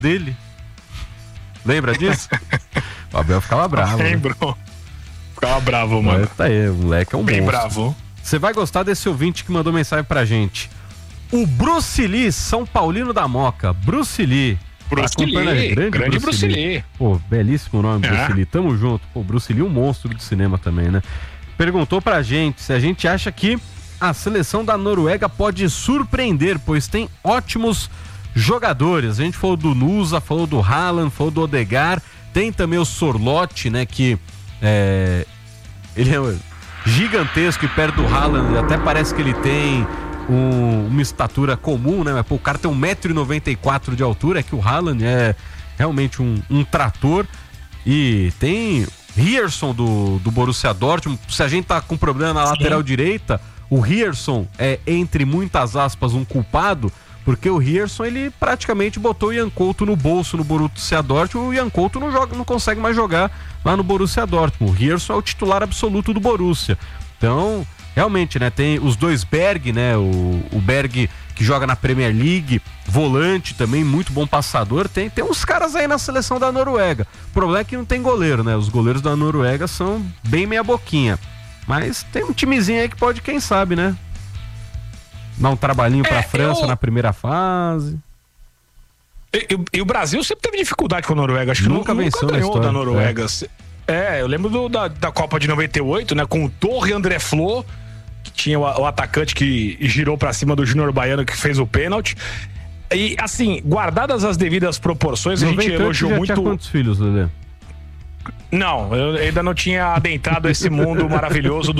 dele. Lembra disso? O Abel ficava bravo. Lembro. Né? Ficava bravo, mano. Tá aí, o moleque é um bem monstro. Bravo. Você vai gostar desse ouvinte que mandou mensagem pra gente. O Bruce Lee, São Paulino da Moca. Bruce Lee. Bruce Lee, grande Bruce Lee. Pô, belíssimo nome, Bruce Lee. Tamo junto. Pô, Bruce Lee, um monstro do cinema também, né? Perguntou pra gente se a gente acha que a seleção da Noruega pode surpreender, pois tem ótimos jogadores. A gente falou do Nusa, falou do Haaland, falou do Odegaard. Tem também o Sorloth, né, que ele é gigantesco e perto do Haaland até parece que ele tem uma estatura comum, né? Mas, pô, o cara tem 1,94 m de altura, é que o Haaland é realmente um trator. E tem Ryerson do Borussia Dortmund. Se a gente tá com problema na lateral direita, o Ryerson é, entre muitas aspas, um culpado, porque o Ryerson, ele praticamente botou o Ian Couto no bolso no Borussia Dortmund. O Ian Couto não consegue mais jogar lá no Borussia Dortmund. O Ryerson é o titular absoluto do Borussia. Então, realmente, né, tem os dois Berg, né, o Berg que joga na Premier League, volante também, muito bom passador. Tem uns caras aí na seleção da Noruega. O problema é que não tem goleiro, né? Os goleiros da Noruega são bem meia boquinha. Mas tem um timezinho aí que pode, quem sabe, né? Dar um trabalhinho pra França na primeira fase. E o Brasil sempre teve dificuldade com a Noruega. Acho que nunca ganhou da Noruega. Eu lembro da Copa de 98, né? Com o Torre André Flo, que tinha o atacante que girou pra cima do Júnior Baiano, que fez o pênalti. E, assim, guardadas as devidas proporções, a gente elogiou muito. Tinha quantos filhos, Lelê? Não, eu ainda não tinha adentrado esse mundo maravilhoso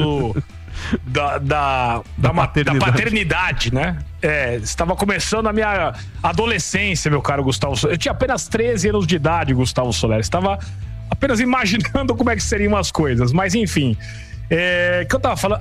da paternidade, né? Estava começando a minha adolescência, meu caro Gustavo Soler. Eu tinha apenas 13 anos de idade, Gustavo Soler. Estava apenas imaginando como é que seriam as coisas. Mas, enfim, que eu tava falando?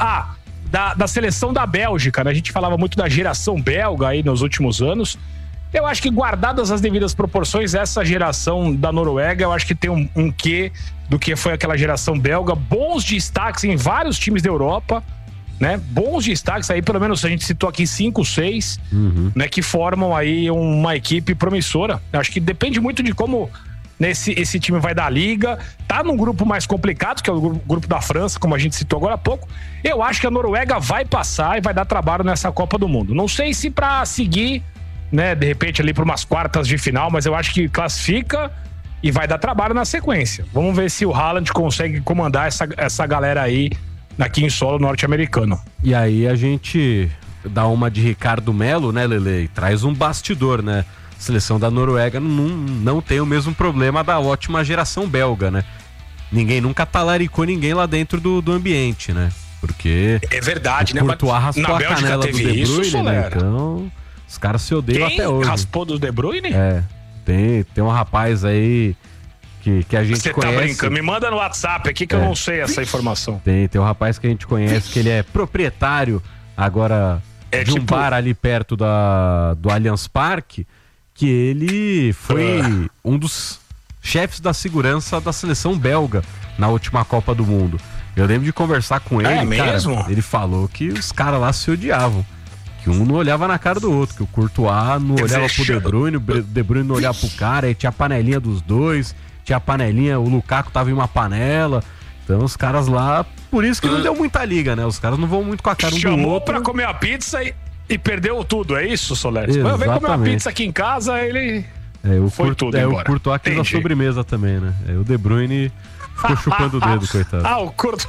Da seleção da Bélgica, né? A gente falava muito da geração belga aí nos últimos anos. Eu acho que, guardadas as devidas proporções, essa geração da Noruega, eu acho que tem um quê do que foi aquela geração belga. Bons destaques em vários times da Europa, né? Bons destaques aí, pelo menos a gente citou aqui 5, 6, né? Que formam aí uma equipe promissora. Eu acho que depende muito de como esse time vai dar a liga. Tá num grupo mais complicado, que é o grupo da França, como a gente citou agora há pouco. Eu acho que a Noruega vai passar e vai dar trabalho nessa Copa do Mundo. Não sei se pra seguir, né, de repente ali para umas quartas de final, mas eu acho que classifica e vai dar trabalho na sequência. Vamos ver se o Haaland consegue comandar essa galera aí aqui em solo norte-americano. E aí a gente dá uma de Ricardo Melo, né, Lele? E traz um bastidor, né? A seleção da Noruega não tem o mesmo problema da ótima geração belga, né? Ninguém nunca talaricou ninguém lá dentro do ambiente, né? Porque é verdade, né? Courtois arrastou na a Bélgica canela teve do De Bruyne, isso, né? Então os caras se odeiam até hoje. Raspou do De Bruyne? Tem um rapaz aí que a gente conhece. Você tá brincando? Me manda no WhatsApp aqui que eu não sei essa informação. Tem um rapaz que a gente conhece que ele é proprietário agora de um bar ali perto do Allianz Parque, que ele foi um dos chefes da segurança da seleção belga na última Copa do Mundo. Eu lembro de conversar com ele, mesmo? Cara, ele falou que os caras lá se odiavam. Que um não olhava na cara do outro, que o Courtois não olhava pro De Bruyne, o De Bruyne não olhava pro cara, aí tinha a panelinha dos dois, tinha a panelinha, o Lukaku tava em uma panela. Então os caras lá, por isso que não deu muita liga, né? Os caras não vão muito com a cara um do outro. Chamou pra comer a pizza e perdeu tudo, é isso, Soler? Vem comer uma pizza aqui em casa, ele foi tudo embora. O Courtois quis a sobremesa também, né? O De Bruyne ficou chupando o dedo, coitado. O Courtois...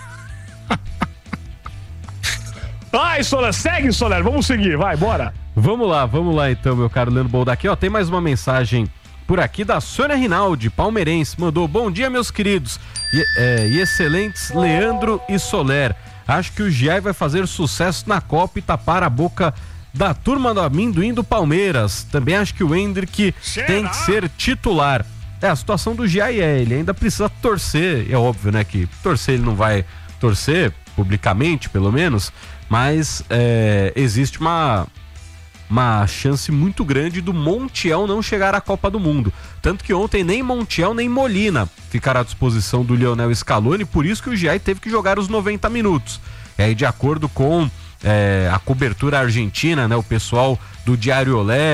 Vai, Soler, segue, Soler, vamos seguir, vai, bora. Vamos lá então, meu caro Leandro Boldaqui. Tem mais uma mensagem por aqui da Sônia Rinaldi, palmeirense, mandou: bom dia, meus queridos e excelentes Leandro e Soler. Acho que o Giai vai fazer sucesso na Copa e tapar a boca da turma do amendoim do Palmeiras. Também acho que o Endrick tem que ser titular. A situação do Giai ele ainda precisa torcer, é óbvio, né, que torcer ele não vai torcer, publicamente pelo menos, mas existe uma chance muito grande do Montiel não chegar à Copa do Mundo. Tanto que ontem nem Montiel nem Molina ficaram à disposição do Lionel Scaloni, por isso que o Giai teve que jogar os 90 minutos. E aí, de acordo com a cobertura argentina, né, o pessoal do Diário Olé,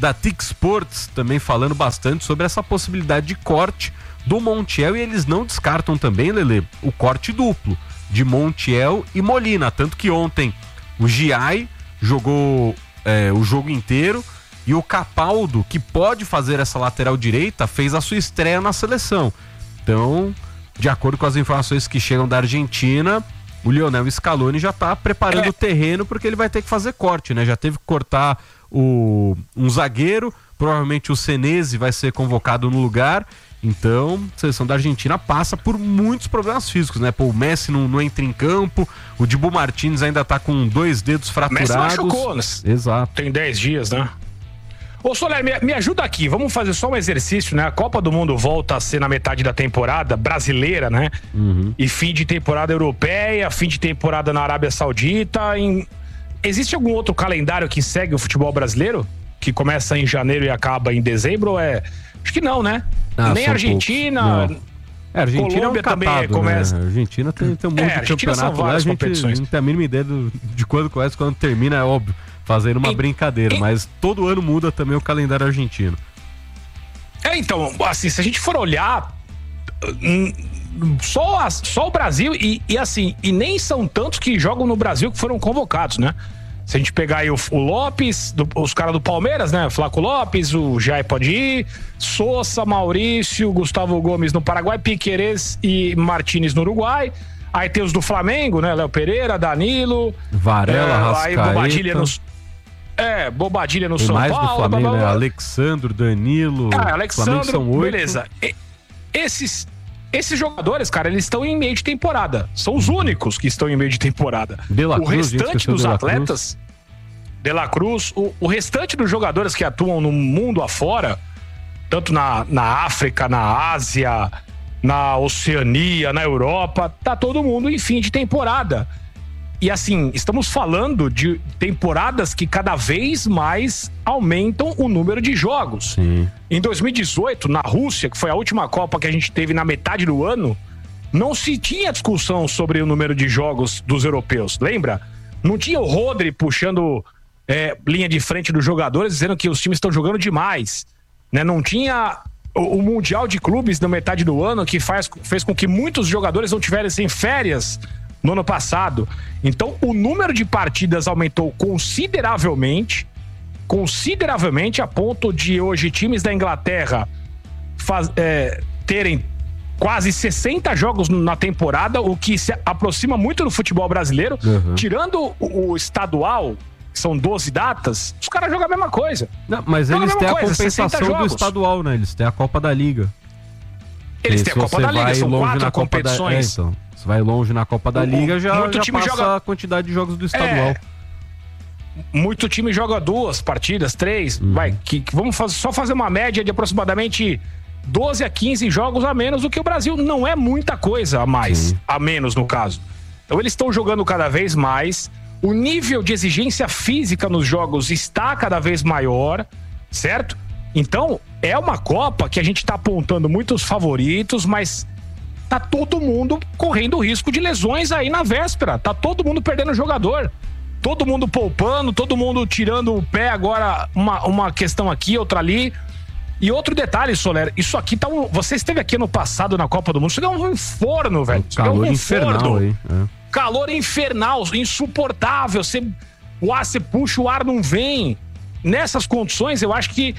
da TIC Sports também falando bastante sobre essa possibilidade de corte do Montiel, e eles não descartam também, Lelê, o corte duplo de Montiel e Molina, tanto que ontem o Giai jogou o jogo inteiro e o Capaldo, que pode fazer essa lateral direita, fez a sua estreia na seleção. Então, de acordo com as informações que chegam da Argentina, o Lionel Scaloni já está preparando o terreno, porque ele vai ter que fazer corte, né? Já teve que cortar um zagueiro, provavelmente o Senesi vai ser convocado no lugar. Então, a seleção da Argentina passa por muitos problemas físicos, né? Pô, o Messi não entra em campo, o Dibu Martínez ainda tá com 2 dedos fraturados. Messi machucou, né? Exato. Tem 10 dias, né? Ô, Soler, me ajuda aqui, vamos fazer só um exercício, né? A Copa do Mundo volta a ser na metade da temporada brasileira, né? E fim de temporada europeia, fim de temporada na Arábia Saudita. Existe algum outro calendário que segue o futebol brasileiro? Que começa em janeiro e acaba em dezembro? Ou Acho que não, né? Nem a Argentina. A Argentina Colômbia é um catado, também começa. Né? A Argentina tem um monte de campeonato lá. A gente não tem a mínima ideia de quando começa, quando termina, é óbvio. Fazendo uma brincadeira, mas todo ano muda também o calendário argentino. Então, assim, se a gente for olhar, só o Brasil, e nem são tantos que jogam no Brasil que foram convocados, né? Se a gente pegar aí o Lopes, os caras do Palmeiras, né? Flaco Lopes, o Jair pode ir, Sousa, Maurício, Gustavo Gomes no Paraguai, Piquerez e Martínez no Uruguai. Aí tem os do Flamengo, né? Léo Pereira, Danilo, Varela, Arrascaeta. Aí Bobadilha no São mais Paulo. Do Flamengo, né? Alexandro, Danilo. Alexandro, são 8. beleza. Esses jogadores, cara, eles estão em meio de temporada. São os únicos que estão em meio de temporada. O restante dos atletas, De La Cruz, o restante dos jogadores que atuam no mundo afora, tanto na África, na Ásia, na Oceania, na Europa, tá todo mundo em fim de temporada. E assim, estamos falando de temporadas que cada vez mais aumentam o número de jogos. Sim. Em 2018, na Rússia, que foi a última Copa que a gente teve na metade do ano, não se tinha discussão sobre o número de jogos dos europeus, lembra? Não tinha o Rodri puxando linha de frente dos jogadores, dizendo que os times estão jogando demais, né? Não tinha o Mundial de Clubes na metade do ano, que fez com que muitos jogadores não tivessem férias no ano passado. Então, o número de partidas aumentou consideravelmente, a ponto de hoje times da Inglaterra terem quase 60 jogos na temporada, o que se aproxima muito do futebol brasileiro. Tirando o estadual, que são 12 datas, os caras jogam a mesma coisa. Não, mas eles têm a compensação do estadual, né? Eles têm a Copa da Liga. Eles têm a Copa da Liga, são 4 competições. Então, se vai longe na Copa da Liga, já passa a quantidade de jogos do estadual. Muito time joga 2 partidas, 3. Vamos só fazer uma média de aproximadamente 12 a 15 jogos a menos do que o Brasil. Não é muita coisa a mais, a menos no caso. Então eles estão jogando cada vez mais. O nível de exigência física nos jogos está cada vez maior, certo? Então, é uma Copa que a gente está apontando muitos favoritos, mas tá todo mundo correndo risco de lesões aí na véspera. Tá todo mundo perdendo jogador. Todo mundo poupando, todo mundo tirando o pé agora, uma questão aqui, outra ali. E outro detalhe, Soler, isso aqui tá você esteve aqui no passado na Copa do Mundo, isso é um forno, velho. Calor infernal aí. Calor infernal, insuportável. Você puxa, o ar não vem. Nessas condições, eu acho que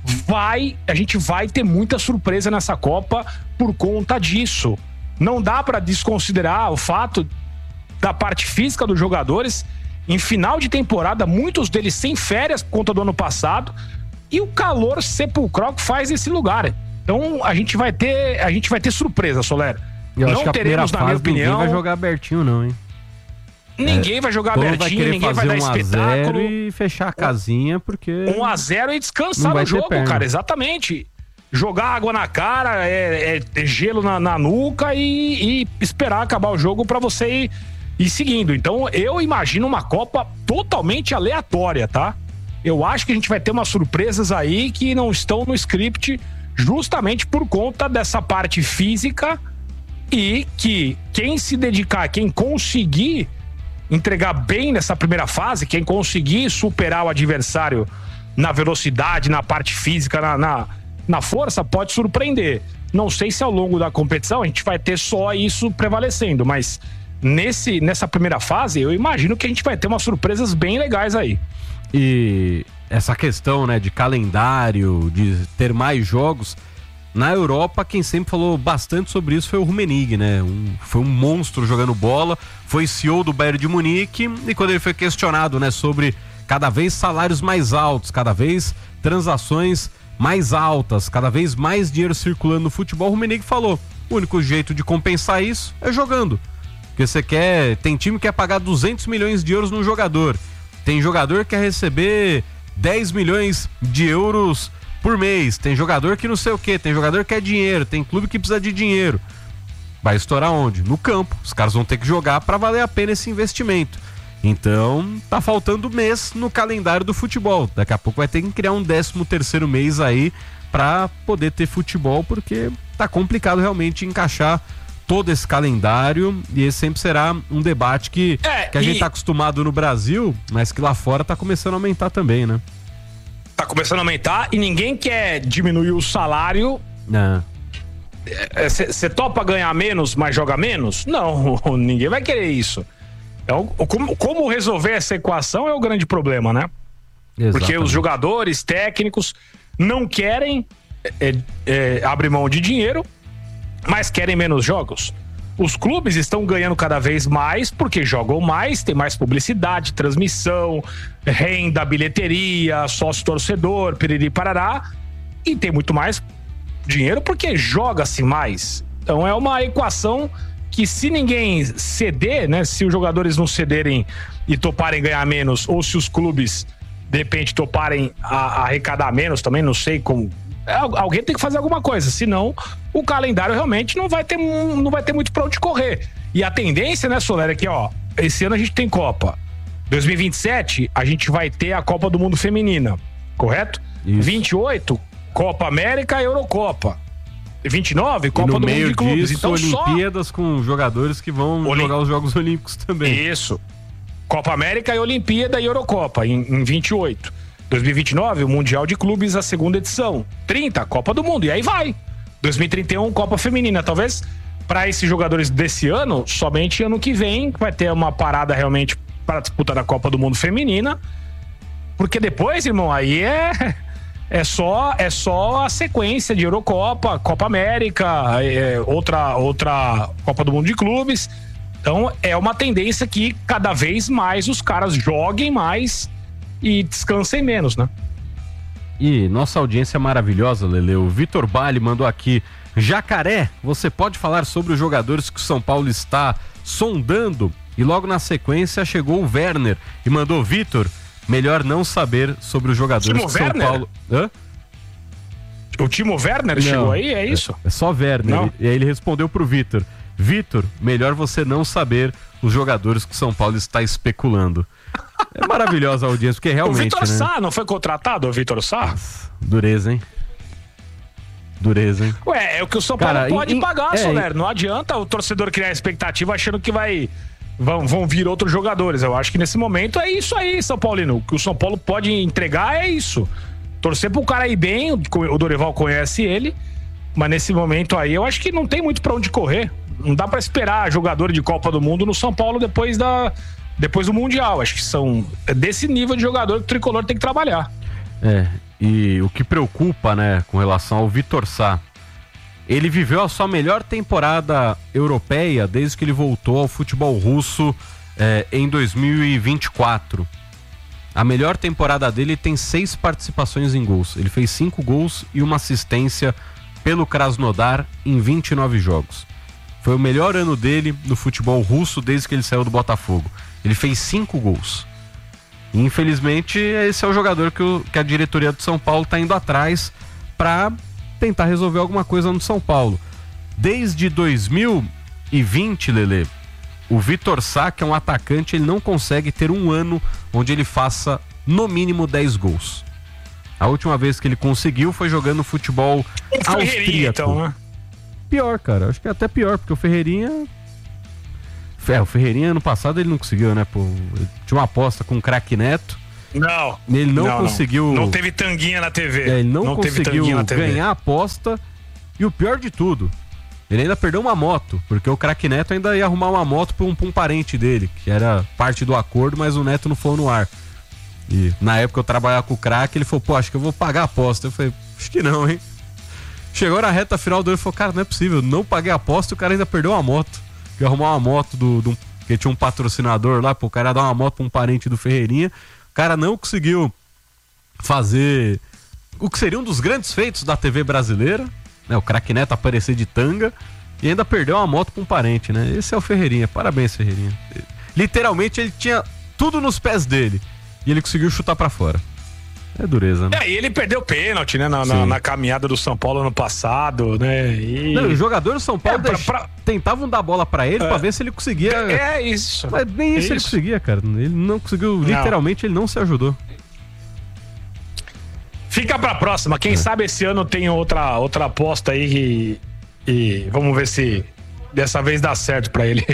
a gente vai ter muita surpresa nessa Copa por conta disso. Não dá para desconsiderar o fato da parte física dos jogadores. Em final de temporada, muitos deles sem férias por conta do ano passado, e o calor sepulcral que faz esse lugar. Então a gente vai ter surpresa, Soler. Eu acho que teremos, na minha opinião, ninguém vai jogar abertinho não, hein? Ninguém vai jogar abertinho, ninguém vai dar espetáculo e fechar a casinha, porque 1-0 e descansar no jogo, cara, exatamente. Jogar água na cara, gelo na nuca e esperar acabar o jogo pra você ir seguindo. Então eu imagino uma Copa totalmente aleatória, tá? Eu acho que a gente vai ter umas surpresas aí que não estão no script, justamente por conta dessa parte física, e que quem se dedicar, quem conseguir entregar bem nessa primeira fase, quem conseguir superar o adversário na velocidade, na parte física, na força, pode surpreender. Não sei se ao longo da competição a gente vai ter só isso prevalecendo, mas nessa primeira fase eu imagino que a gente vai ter umas surpresas bem legais aí. E essa questão, né, de calendário, de ter mais jogos, na Europa quem sempre falou bastante sobre isso foi o Rummenigge, né? Foi um monstro jogando bola, foi CEO do Bayern de Munique, e quando ele foi questionado, né, sobre cada vez salários mais altos, cada vez transações mais altas, cada vez mais dinheiro circulando no futebol, o Rummenigge falou: o único jeito de compensar isso é jogando. Porque tem time que quer pagar 200 milhões de euros num jogador, tem jogador que quer receber 10 milhões de euros por mês, tem jogador que não sei o que, tem jogador que quer dinheiro, tem clube que precisa de dinheiro. Vai estourar onde? No campo. Os caras vão ter que jogar para valer a pena esse investimento. Então, tá faltando mês no calendário do futebol. Daqui a pouco vai ter que criar um 13º mês aí para poder ter futebol, porque tá complicado realmente encaixar todo esse calendário, e esse sempre será um debate que a gente tá acostumado no Brasil, mas que lá fora tá começando a aumentar também, né? Tá começando a aumentar e ninguém quer diminuir o salário. Você topa ganhar menos, mas joga menos? Não, ninguém vai querer isso. Então, como resolver essa equação é o grande problema, né? Exatamente. Porque os jogadores, técnicos não querem abrir mão de dinheiro, mas querem menos jogos. Os clubes estão ganhando cada vez mais porque jogam mais, tem mais publicidade, transmissão, renda, bilheteria, sócio-torcedor, piriri parará, e tem muito mais dinheiro porque joga-se mais. Então é uma equação que, se ninguém ceder, né, se os jogadores não cederem e toparem ganhar menos, ou se os clubes de repente toparem arrecadar menos também, não sei como. Alguém tem que fazer alguma coisa, senão o calendário realmente não vai ter muito pra onde correr. E a tendência, né, Soler, é que, ó, esse ano a gente tem Copa. 2027 a gente vai ter a Copa do Mundo Feminina, correto? Isso. 28, Copa América e Eurocopa. 29, Copa do Mundo de Clubes. Então, Olimpíadas com jogadores que vão jogar os Jogos Olímpicos também. Isso. Copa América e Olimpíada e Eurocopa em 28. 2029, o Mundial de Clubes, a segunda edição. 30, Copa do Mundo. E aí vai. 2031, Copa Feminina. Talvez para esses jogadores desse ano, somente ano que vem vai ter uma parada realmente para disputar a Copa do Mundo Feminina. Porque depois, irmão, aí é só a sequência de Eurocopa, Copa América, outra Copa do Mundo de Clubes. Então é uma tendência que cada vez mais os caras joguem mais e descansem menos, né? E nossa audiência é maravilhosa, Lele. O Vitor Bali mandou aqui: Jacaré, você pode falar sobre os jogadores que o São Paulo está sondando? E logo na sequência chegou o Werner e mandou: Vitor, melhor não saber sobre os jogadores que o São Paulo... Hã? O Timo Werner chegou aí, é isso? É só Werner. Não. E aí ele respondeu pro Vitor: Vitor, melhor você não saber os jogadores que o São Paulo está especulando. É maravilhosa a audiência, porque realmente... O Vitor Sá não foi contratado, o Vitor Sá? Nossa, dureza, hein? Ué, é o que o São Paulo pode pagar, Soler. Não adianta o torcedor criar expectativa achando que vão vir outros jogadores. Eu acho que nesse momento é isso aí, São Paulino. O que o São Paulo pode entregar é isso. Torcer pro cara ir bem, o Dorival conhece ele, mas nesse momento aí eu acho que não tem muito pra onde correr. Não dá pra esperar jogador de Copa do Mundo no São Paulo depois do Mundial. Acho que são desse nível de jogador que o Tricolor tem que trabalhar. E o que preocupa, né, com relação ao Vitor Sá, ele viveu a sua melhor temporada europeia desde que ele voltou ao futebol russo em 2024. A melhor temporada dele tem 6 participações em gols. Ele fez 5 gols e uma assistência pelo Krasnodar em 29 jogos. Foi o melhor ano dele no futebol russo desde que ele saiu do Botafogo. Ele fez 5 gols. E, infelizmente, esse é o jogador que a diretoria do São Paulo está indo atrás para tentar resolver alguma coisa no São Paulo. Desde 2020, Lele, o Vitor Sá, que é um atacante, ele não consegue ter um ano onde ele faça no mínimo 10 gols. A última vez que ele conseguiu foi jogando futebol austríaco. Então, né? Pior, cara. Acho que é até pior, porque o Ferreirinha... O Ferreirinha ano passado ele não conseguiu, né? Pô, tinha uma aposta com o craque Neto Ele não conseguiu. Não teve tanguinha na TV. Ele não conseguiu ganhar a aposta. E o pior de tudo, ele ainda perdeu uma moto, porque o craque Neto ainda ia arrumar uma moto pra um parente dele, que era parte do acordo, mas o Neto não foi no ar. E na época eu trabalhava com o craque, ele falou, pô, acho que eu vou pagar a aposta. Eu falei, acho que não, hein? Chegou na reta final do ano e falou, cara, não é possível, não paguei a aposta e o cara ainda perdeu uma moto. Que ia arrumar uma moto que tinha um patrocinador lá, pô, o cara ia dar uma moto pra um parente do Ferreirinha. O cara não conseguiu fazer o que seria um dos grandes feitos da TV brasileira, né? O craque Neto aparecer de tanga e ainda perdeu uma moto pra um parente, né? Esse é o Ferreirinha, parabéns, Ferreirinha. Literalmente ele tinha tudo nos pés dele e ele conseguiu chutar pra fora. É dureza, né? E ele perdeu pênalti, né? Na caminhada do São Paulo ano passado, né? Não, os jogadores do São Paulo tentavam dar bola pra ele pra ver se ele conseguia. É isso. Mas nem isso ele conseguia, cara. Ele não conseguiu, literalmente, ele não se ajudou. Fica pra próxima. Quem sabe esse ano tem outra aposta aí e vamos ver se dessa vez dá certo pra ele.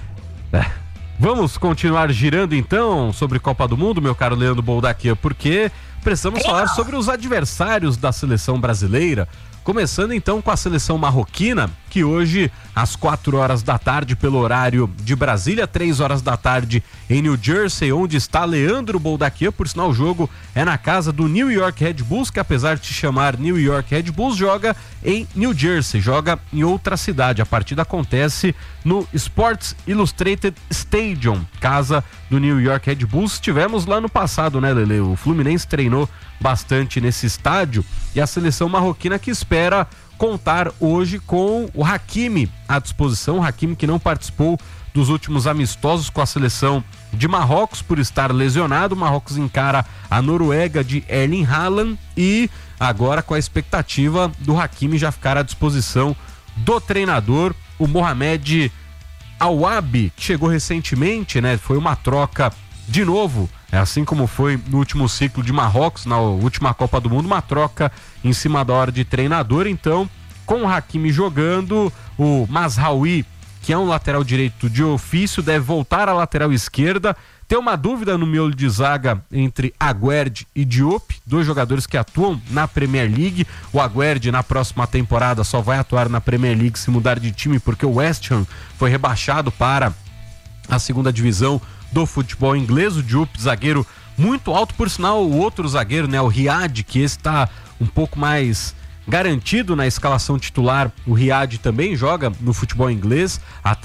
Vamos continuar girando então sobre Copa do Mundo, meu caro Leandro Boldaquia, porque precisamos falar sobre os adversários da seleção brasileira. Começando então com a seleção marroquina, que hoje às 4 horas da tarde pelo horário de Brasília, 3 horas da tarde em New Jersey, onde está Leandro Boldaquia. Por sinal, o jogo é na casa do New York Red Bulls, que apesar de se chamar New York Red Bulls, joga em New Jersey, joga em outra cidade. A partida acontece no Sports Illustrated Stadium, casa do New York Red Bulls. Tivemos lá no passado, né, Lele? O Fluminense treinou bastante nesse estádio e a seleção marroquina que espera contar hoje com o Hakimi à disposição. O Hakimi que não participou dos últimos amistosos com a seleção de Marrocos por estar lesionado. O Marrocos encara a Noruega de Erling Haaland e agora com a expectativa do Hakimi já ficar à disposição do treinador, o Mohamed Aouabi, que chegou recentemente, né? Foi uma troca de novo, assim como foi no último ciclo de Marrocos, na última Copa do Mundo, uma troca em cima da hora de treinador. Então, com o Hakimi jogando, o Mazraoui, que é um lateral direito de ofício, deve voltar à lateral esquerda. Tem uma dúvida no miolo de zaga entre Aguerd e Diop, dois jogadores que atuam na Premier League. O Aguerd na próxima temporada só vai atuar na Premier League se mudar de time, porque o West Ham foi rebaixado para a segunda divisão do futebol inglês. O Diop, zagueiro muito alto, por sinal o outro zagueiro, né, o Riad, que está um pouco mais garantido na escalação titular. O Riad também joga no futebol inglês,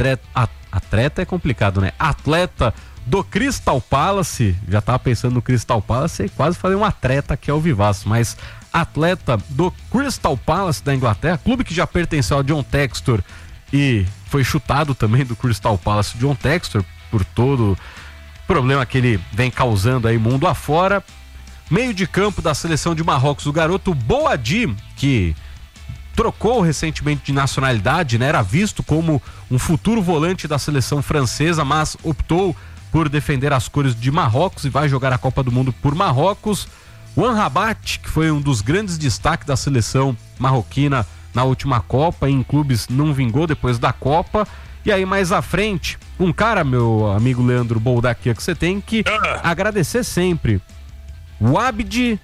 atleta é complicado, né? Atleta do Crystal Palace, já tava pensando no Crystal Palace e quase falei um atleta aqui ao vivaço, mas atleta do Crystal Palace da Inglaterra, clube que já pertenceu ao John Textor e foi chutado também do Crystal Palace. John Textor, por todo problema que ele vem causando aí mundo afora. Meio de campo da seleção de Marrocos, o garoto Boadi, que trocou recentemente de nacionalidade, né? Era visto como um futuro volante da seleção francesa, mas optou por defender as cores de Marrocos e vai jogar a Copa do Mundo por Marrocos. O Amrabat, que foi um dos grandes destaques da seleção marroquina na última Copa, em clubes não vingou depois da Copa. E aí mais à frente, um cara, meu amigo Leandro Boldaquia, que você tem que agradecer sempre. O Abdi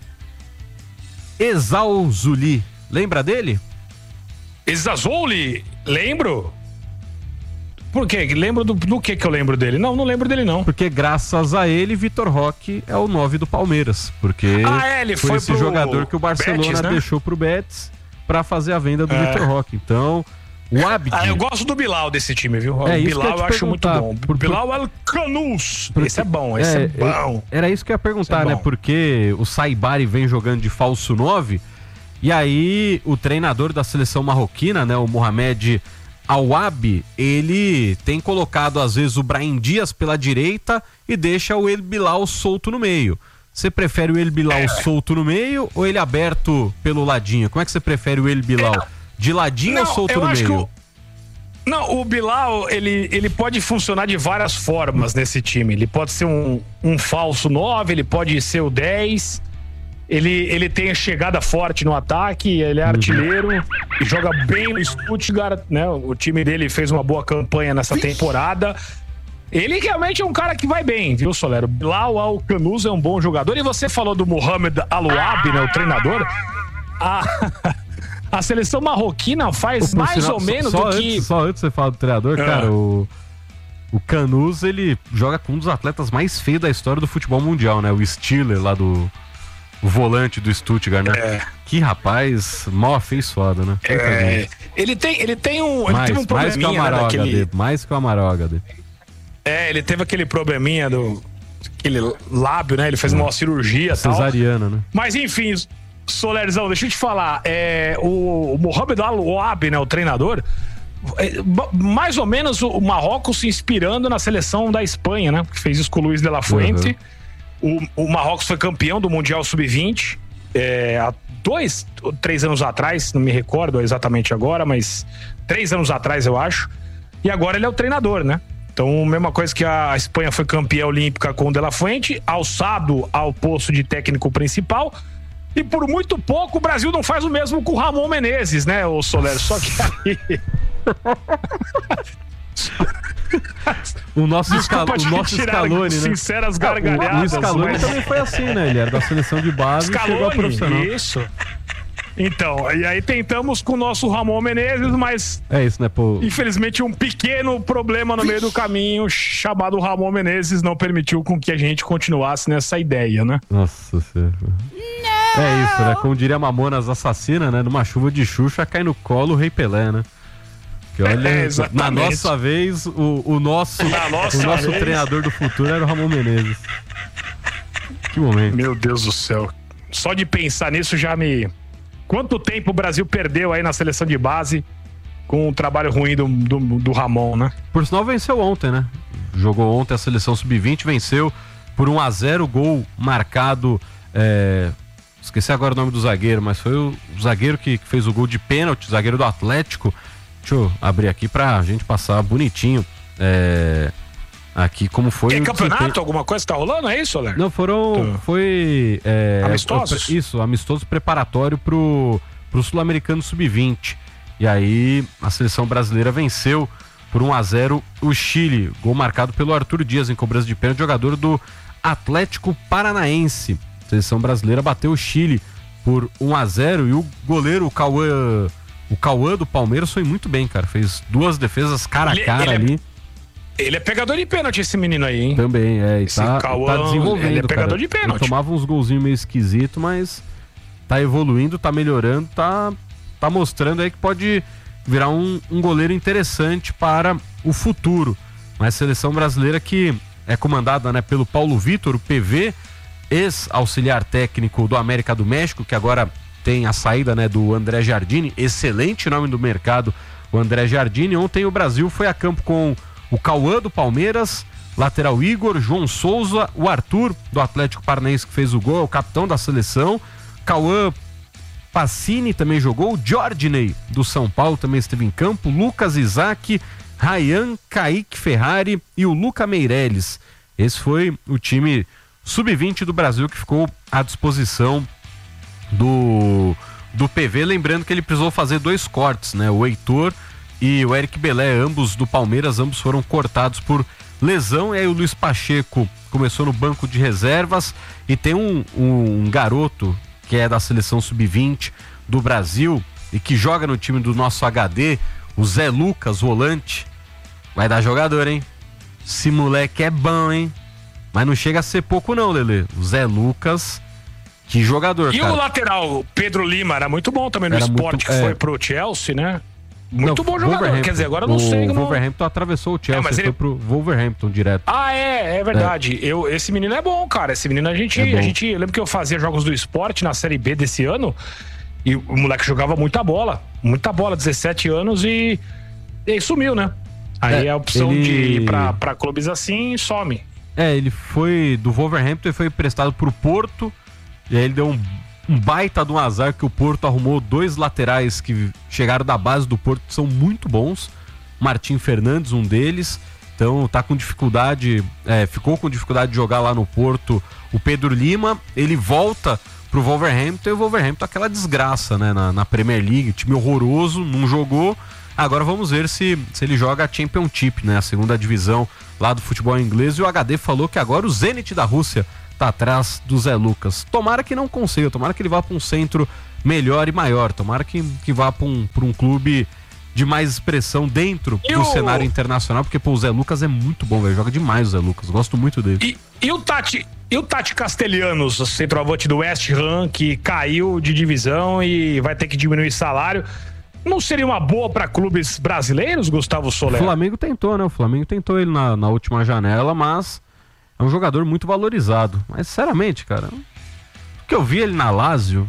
Ezaouli, lembra dele? Ezaouli? Lembro. Por quê? Lembro do que eu lembro dele? Não lembro dele não. Porque graças a ele, Vitor Roque é o 9 do Palmeiras. Porque ele foi esse jogador que o Barcelona Betis, né? Deixou pro Betis pra fazer a venda do Vitor Roque. Então, o Abdi... eu gosto do Bilal desse time, viu? O Bilal eu acho muito bom. Bilal Al-Kanous. Esse é bom, esse é bom. Era isso que eu ia perguntar, né? Porque o Saibari vem jogando de falso 9 e aí o treinador da seleção marroquina, né? O Mohamed Aouabi, ele tem colocado às vezes o Brahim Dias pela direita e deixa o El Bilal solto no meio. Você prefere o El Bilal solto no meio ou ele aberto pelo ladinho? Como é que você prefere o El Bilal? De ladinho ou solto no meio? O Bilal, ele pode funcionar de várias formas nesse time. Ele pode ser um falso 9, ele pode ser o 10. Ele tem chegada forte no ataque, ele é artilheiro e joga bem no Stuttgart, né? O time dele fez uma boa campanha nessa temporada. Ele realmente é um cara que vai bem, viu, Solero? Bilal Al-Qanous é um bom jogador. E você falou do Mohamed Al-Wahbi, né, o treinador. A seleção marroquina faz mais ou menos do que... Só antes de você falar do treinador, cara, o Qanous, ele joga com um dos atletas mais feios da história do futebol mundial, né? O Stiller, lá do... O volante do Stuttgart, né? Que rapaz mal afeiçoado, né? Ele teve um probleminha, mais que o Amaral HD. Ele teve aquele probleminha aquele lábio, né? Ele fez uma cirurgia e tal. Cesariana, né? Mas enfim, Solerzão, deixa eu te falar. O Mohamed Al-Wahbi, né? O treinador, mais ou menos o Marrocos se inspirando na seleção da Espanha, né? Que fez isso com o Luis de la Fuente. O Marrocos foi campeão do Mundial Sub-20 há 2 ou 3 anos atrás, não me recordo exatamente agora, mas 3 anos atrás, eu acho. E agora ele é o treinador, né? Então, mesma coisa que a Espanha foi campeã olímpica com o De La Fuente, alçado ao posto de técnico principal. E por muito pouco o Brasil não faz o mesmo com o Ramon Menezes, né, o Soler? Só que aí... O nosso Scaloni, né? Sinceras gargalhadas. O Scaloni também foi assim, né? Ele era da seleção de base e chegou a profissional. Isso. Então, e aí tentamos com o nosso Ramon Menezes, mas... É isso, né, pô? Infelizmente, um pequeno problema no meio do caminho, chamado Ramon Menezes, não permitiu com que a gente continuasse nessa ideia, né? Nossa Senhora. É isso, né? Como diria Mamonas Assassina, né? Numa chuva de Xuxa, cai no colo o Rei Pelé, né? Que olha, na nossa vez, o nosso treinador do futuro era o Ramon Menezes. Que momento. Meu Deus do céu. Só de pensar nisso já me... Quanto tempo o Brasil perdeu aí na seleção de base com o trabalho ruim do Ramon, né? Por sinal, venceu ontem, né? Jogou ontem a seleção sub-20, venceu por 1-0, gol marcado... Esqueci agora o nome do zagueiro, mas foi o zagueiro que fez o gol de pênalti, o zagueiro do Atlético. Deixa eu abrir aqui pra gente passar bonitinho aqui como foi. É campeonato? Alguma coisa tá rolando? É isso, Soler? Não, foi amistosos? Isso, amistoso preparatório pro Sul-Americano Sub-20. E aí a seleção brasileira venceu por 1-0 o Chile. Gol marcado pelo Arthur Dias em cobrança de pênalti, jogador do Atlético Paranaense. A seleção brasileira bateu o Chile por 1-0 e o goleiro, o Cauã do Palmeiras foi muito bem, cara. Fez 2 defesas cara a cara ali. Ele é pegador de pênalti, esse menino aí, hein? Também, e tá desenvolvendo. Ele é pegador cara. De pênalti. Ele tomava uns golzinhos meio esquisitos, mas tá evoluindo, tá melhorando, tá mostrando aí que pode virar um goleiro interessante para o futuro. Mas a seleção brasileira que é comandada, né, pelo Paulo Vitor, o PV, ex-auxiliar técnico do América do México, que agora tem a saída, né, do André Jardine, excelente nome do mercado, o André Jardine. Ontem o Brasil foi a campo com o Cauã do Palmeiras, lateral Igor, João Souza, o Arthur do Atlético Paranaense que fez o gol, é o capitão da seleção, Cauã Pacini também jogou, o Jordinei do São Paulo também esteve em campo, Lucas Isaac, Ryan, Kaique Ferrari e o Luca Meireles. Esse foi o time sub-20 do Brasil que ficou à disposição do PV, lembrando que ele precisou fazer 2 cortes, né? O Heitor e o Eric Belé, ambos do Palmeiras, ambos foram cortados por lesão. E aí o Luiz Pacheco começou no banco de reservas. E tem um garoto que é da seleção sub-20 do Brasil e que joga no time do nosso HD, o Zé Lucas, volante. Vai dar jogador, hein? Esse moleque é bom, hein? Mas não chega a ser pouco não, Lelê. O Zé Lucas, que jogador, cara. O lateral, o Pedro Lima, era muito bom também no Sport, que foi pro Chelsea, né? Muito bom jogador. Quer dizer, agora eu não sei. O Wolverhampton atravessou o Chelsea, mas ele foi pro Wolverhampton direto. É verdade. Esse menino é bom, cara. Esse menino a gente eu lembro que eu fazia jogos do Sport na Série B desse ano e o moleque jogava muita bola, 17 anos e sumiu, né? Aí a opção de ir pra clubes assim some. Ele foi do Wolverhampton e foi emprestado pro Porto, e aí ele deu um baita de um azar que o Porto arrumou 2 laterais que chegaram da base do Porto, que são muito bons. Martim Fernandes, um deles. Então tá com dificuldade, ficou com dificuldade de jogar lá no Porto. O Pedro Lima, ele volta pro Wolverhampton, e o Wolverhampton aquela desgraça, né, na Premier League, time horroroso, não jogou. Agora vamos ver se ele joga a Championship, né? A segunda divisão lá do futebol inglês. E o HD falou que agora o Zenit da Rússia tá atrás do Zé Lucas. Tomara que não consiga, tomara que ele vá para um centro melhor e maior. Tomara que vá para um clube de mais expressão dentro do cenário internacional, porque o Zé Lucas é muito bom, velho. Joga demais o Zé Lucas, gosto muito dele. E o Tati Castellanos, centroavante do West Ham, que caiu de divisão e vai ter que diminuir salário. Não seria uma boa para clubes brasileiros, Gustavo Soler? O Flamengo tentou, né? O Flamengo tentou ele na última janela, mas é um jogador muito valorizado. Mas, sinceramente, cara, o que eu vi ele na Lazio,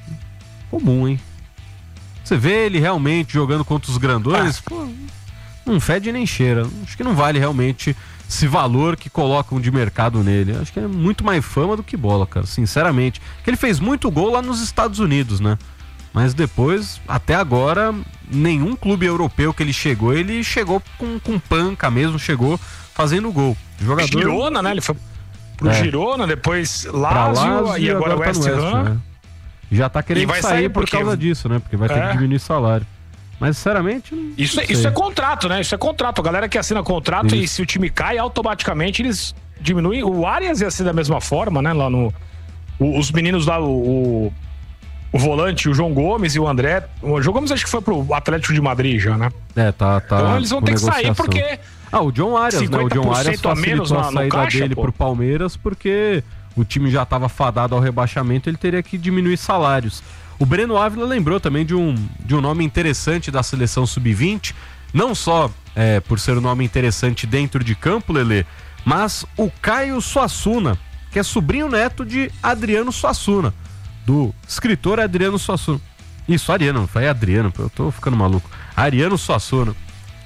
comum, hein? Você vê ele realmente jogando contra os grandões, pô, não fede nem cheira. Acho que não vale realmente esse valor que colocam de mercado nele. Acho que é muito mais fama do que bola, cara, sinceramente. Que ele fez muito gol lá nos Estados Unidos, né? Mas depois, até agora, nenhum clube europeu que ele chegou com panca mesmo, chegou fazendo gol. Jogador... Girona, né? Ele foi pro Girona, depois Lazio e agora West Ham. Né? Já tá querendo sair por causa disso, né? Porque vai ter que diminuir salário. Mas, sinceramente, isso é contrato, né? Isso é contrato. A galera que assina contrato e se o time cai, automaticamente eles diminuem. O Arias ia ser da mesma forma, né? Lá no... Os meninos lá, o volante, o João Gomes e o André. O João Gomes acho que foi pro Atlético de Madrid já, né? Tá. Então eles vão ter que sair porque... o John Arias, né? O John Arias facilitou a saída dele pro Palmeiras porque o time já estava fadado ao rebaixamento, ele teria que diminuir salários. O Breno Ávila lembrou também de um nome interessante da seleção sub-20, não só por ser um nome interessante dentro de campo, Lelê, mas o Caio Suassuna, que é sobrinho neto de Adriano Suassuna, do escritor Adriano Suassuna. Isso, Ariano, não foi Adriano, eu tô ficando maluco. Ariano Suassuna.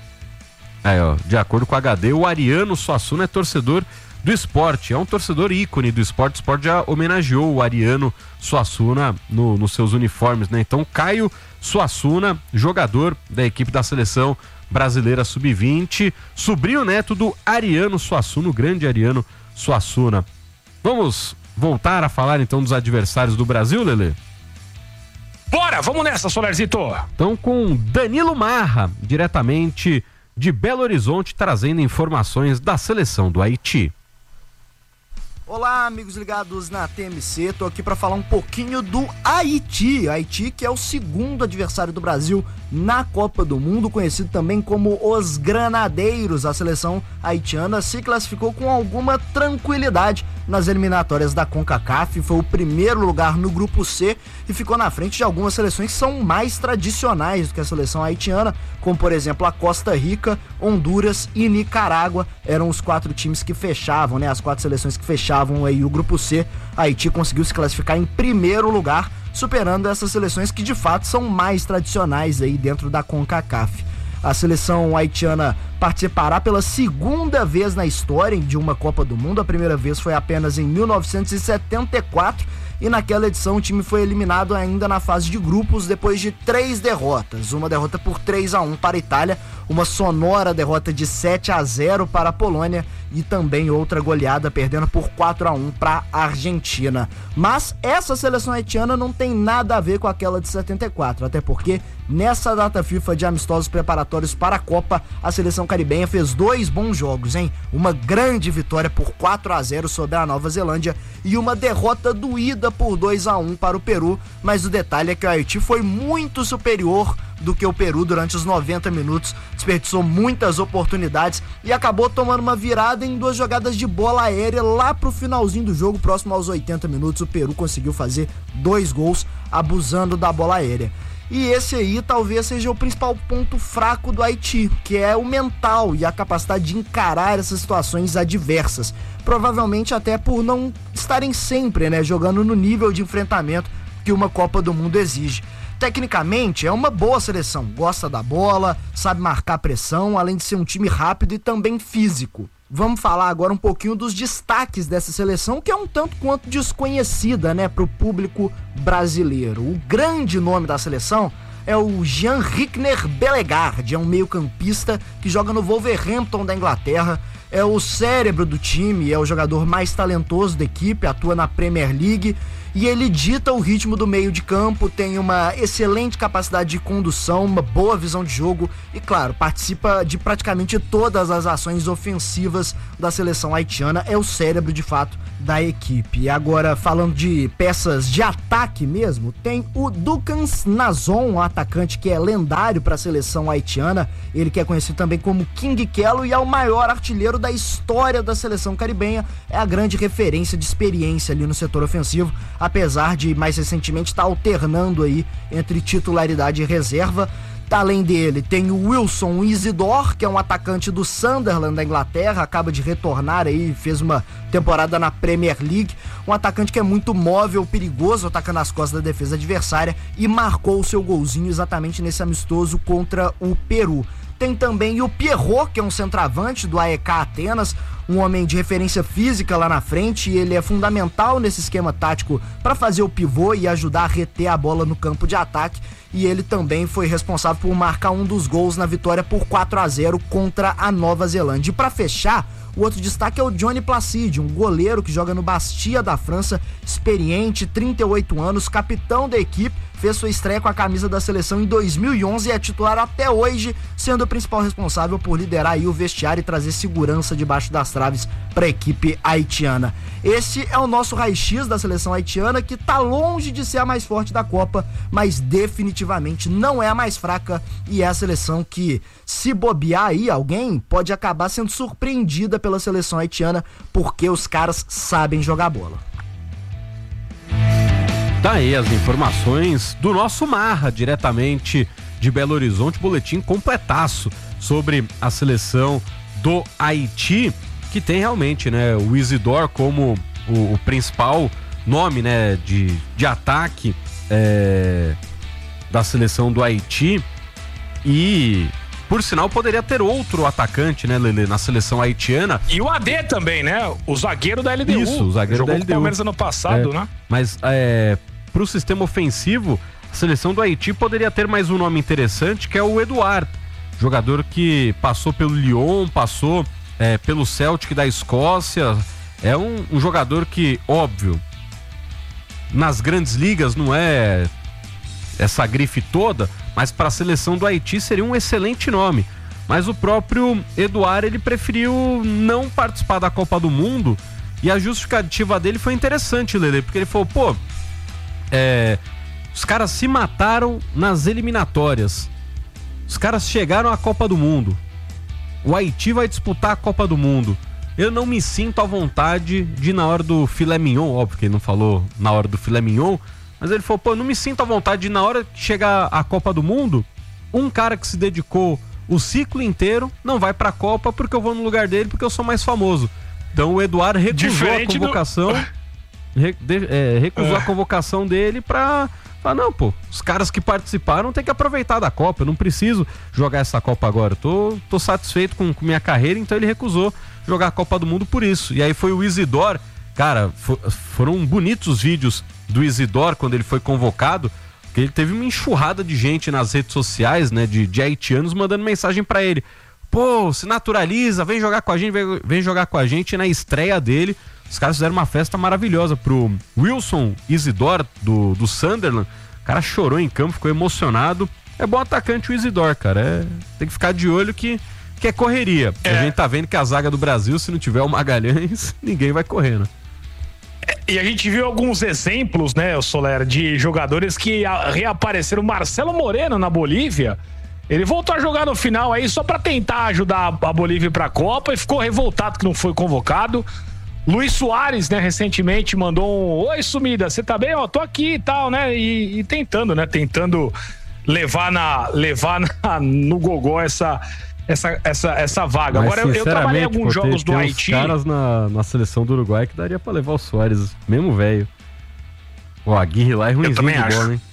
De acordo com o HD, o Ariano Suassuna é torcedor do Sport, é um torcedor ícone do Sport. O Sport já homenageou o Ariano Suassuna nos seus uniformes, né? Então, Caio Suassuna, jogador da equipe da seleção brasileira sub-20, sobrinho neto do Ariano Suassuna, o grande Ariano Suassuna. Vamos voltar a falar então dos adversários do Brasil, Lelê? Bora, vamos nessa, Solerzito. Então, com Danilo Marra, diretamente de Belo Horizonte, trazendo informações da seleção do Haiti. Olá, amigos ligados na TMC, tô aqui para falar um pouquinho do Haiti. Haiti, que é o segundo adversário do Brasil na Copa do Mundo, conhecido também como os Granadeiros. A seleção haitiana se classificou com alguma tranquilidade nas eliminatórias da CONCACAF, foi o primeiro lugar no grupo C e ficou na frente de algumas seleções que são mais tradicionais do que a seleção haitiana, como por exemplo a Costa Rica, Honduras e Nicarágua. Eram os 4 times que fechavam, né? As 4 seleções que fechavam aí o grupo C. A Haiti conseguiu se classificar em primeiro lugar, superando essas seleções que de fato são mais tradicionais aí dentro da CONCACAF. A seleção haitiana participará pela segunda vez na história de uma Copa do Mundo. A primeira vez foi apenas em 1974 e naquela edição o time foi eliminado ainda na fase de grupos depois de 3 derrotas. Uma derrota por 3-1 para a Itália, uma sonora derrota de 7-0 para a Polônia e também outra goleada perdendo por 4-1 para a Argentina. Mas essa seleção haitiana não tem nada a ver com aquela de 74, até porque nessa data FIFA de amistosos preparatórios para a Copa, a seleção caribenha fez 2 bons jogos, hein? Uma grande vitória por 4-0 sobre a Nova Zelândia e uma derrota doída por 2-1 para o Peru, mas o detalhe é que o Haiti foi muito superior do que o Peru durante os 90 minutos, desperdiçou muitas oportunidades e acabou tomando uma virada em 2 jogadas de bola aérea lá pro finalzinho do jogo, próximo aos 80 minutos, o Peru conseguiu fazer 2 gols abusando da bola aérea. E esse aí talvez seja o principal ponto fraco do Haiti, que é o mental e a capacidade de encarar essas situações adversas. Provavelmente até por não estarem sempre, né, jogando no nível de enfrentamento que uma Copa do Mundo exige. Tecnicamente é uma boa seleção, gosta da bola, sabe marcar pressão, além de ser um time rápido e também físico. Vamos falar agora um pouquinho dos destaques dessa seleção, que é um tanto quanto desconhecida, né, para o público brasileiro. O grande nome da seleção é o Jean-Rickner Bellegarde, é um meio-campista que joga no Wolverhampton da Inglaterra, é o cérebro do time, é o jogador mais talentoso da equipe, atua na Premier League e ele dita o ritmo do meio de campo, tem uma excelente capacidade de condução, uma boa visão de jogo e, claro, participa de praticamente todas as ações ofensivas da seleção haitiana, é o cérebro, de fato, da equipe. E agora, falando de peças de ataque mesmo, tem o Ducans Nazon, um atacante que é lendário para a seleção haitiana, ele que é conhecido também como King Kello e é o maior artilheiro da história da seleção caribenha, é a grande referência de experiência ali no setor ofensivo, apesar de mais recentemente estar alternando aí entre titularidade e reserva. Além dele, tem o Wilson Isidore, que é um atacante do Sunderland da Inglaterra, acaba de retornar aí, fez uma temporada na Premier League, um atacante que é muito móvel, perigoso, atacando as costas da defesa adversária e marcou o seu golzinho exatamente nesse amistoso contra o Peru. Tem também o Pierrot, que é um centroavante do AEK Atenas, um homem de referência física lá na frente, e ele é fundamental nesse esquema tático para fazer o pivô e ajudar a reter a bola no campo de ataque, e ele também foi responsável por marcar um dos gols na vitória por 4-0 contra a Nova Zelândia. E para fechar, o outro destaque é o Johnny Placide, um goleiro que joga no Bastia da França, experiente, 38 anos, capitão da equipe, fez sua estreia com a camisa da seleção em 2011 e é titular até hoje, sendo o principal responsável por liderar aí o vestiário e trazer segurança debaixo das traves para a equipe haitiana. Esse é o nosso raio-x da seleção haitiana, que tá longe de ser a mais forte da Copa, mas definitivamente não é a mais fraca e é a seleção que, se bobear aí alguém, pode acabar sendo surpreendida pela seleção haitiana, porque os caras sabem jogar bola. Tá aí as informações do nosso Marra, diretamente de Belo Horizonte, boletim completaço sobre a seleção do Haiti, que tem realmente, né, o Isidore como o principal nome, né, de ataque da seleção do Haiti, e por sinal poderia ter outro atacante, né, Lelê, na seleção haitiana. E o AD também, né, o zagueiro da LDU. Isso, o zagueiro jogou da LDU. Com o Palmeiras ano passado, né? Mas pro sistema ofensivo, a seleção do Haiti poderia ter mais um nome interessante, que é o Eduard, jogador que passou pelo Lyon, passou pelo Celtic da Escócia, é um jogador que, óbvio, nas grandes ligas não é essa grife toda, mas para a seleção do Haiti seria um excelente nome. Mas o próprio Eduard, ele preferiu não participar da Copa do Mundo, e a justificativa dele foi interessante, Lelê, porque ele falou, os caras se mataram nas eliminatórias, os caras chegaram à Copa do Mundo, o Haiti vai disputar a Copa do Mundo, eu não me sinto à vontade de, na hora do filé mignon, óbvio que ele não falou na hora do filé mignon, mas ele falou, não me sinto à vontade de, na hora que chegar a Copa do Mundo, um cara que se dedicou o ciclo inteiro não vai pra Copa porque eu vou no lugar dele porque eu sou mais famoso. Então o Eduardo recusou a convocação, recusou a convocação dele pra falar, não, os caras que participaram têm que aproveitar da Copa, eu não preciso jogar essa Copa agora, eu tô satisfeito com minha carreira, então ele recusou jogar a Copa do Mundo por isso. E aí foi o Isidore, cara, foram bonitos os vídeos do Isidore quando ele foi convocado, porque ele teve uma enxurrada de gente nas redes sociais, né, de haitianos mandando mensagem pra ele, se naturaliza, vem jogar com a gente, vem jogar com a gente. E na estreia dele, os caras fizeram uma festa maravilhosa pro Wilson Isidore do Sunderland, o cara chorou em campo, ficou emocionado. É bom atacante o Isidore, cara, tem que ficar de olho que é correria. A gente tá vendo que a zaga do Brasil, se não tiver o Magalhães, ninguém vai correr, né? E a gente viu alguns exemplos, né, Soler, de jogadores que reapareceram. Marcelo Moreno na Bolívia, ele voltou a jogar no final aí só pra tentar ajudar a Bolívia pra Copa e ficou revoltado que não foi convocado. Luiz Soares, né, recentemente mandou um: oi, sumida, você tá bem? Tô aqui e tal, né, e tentando, né, levar no gogó essa vaga. Mas, agora eu trabalhei em alguns jogos do Haiti. Tem caras na seleção do Uruguai que daria pra levar o Soares, mesmo velho. O Aguirre lá é ruimzinho de bola, hein?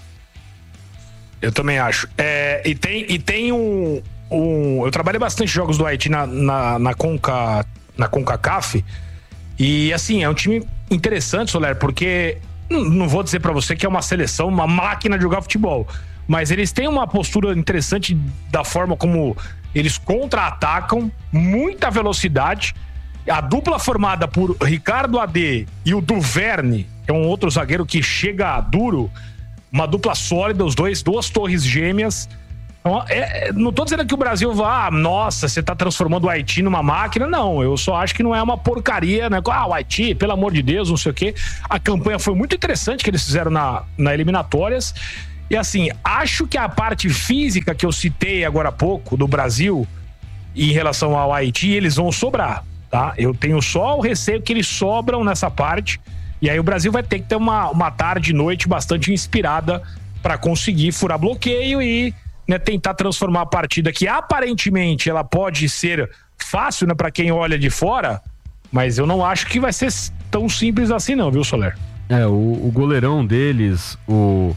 Eu também acho. E tem eu trabalhei bastante jogos do Haiti na CONCACAF, e assim, é um time interessante, Soler, porque não vou dizer pra você que é uma seleção, uma máquina de jogar futebol, mas eles têm uma postura interessante da forma como eles contra-atacam, muita velocidade. A dupla formada por Ricardo Adê e o Duverne, que é um outro zagueiro que chega duro, uma dupla sólida, os dois, duas torres gêmeas. Não tô dizendo que o Brasil vai, nossa, você tá transformando o Haiti numa máquina, não, eu só acho que não é uma porcaria, né? O Haiti, pelo amor de Deus, não sei o quê. A campanha foi muito interessante que eles fizeram na eliminatórias. E assim, acho que a parte física que eu citei agora há pouco do Brasil em relação ao Haiti, eles vão sobrar, tá? Eu tenho só o receio que eles sobram nessa parte, e aí o Brasil vai ter que ter uma tarde e noite bastante inspirada para conseguir furar bloqueio e, né, tentar transformar a partida que aparentemente ela pode ser fácil, né, para quem olha de fora, mas eu não acho que vai ser tão simples assim não, viu, Soler? O goleirão deles, o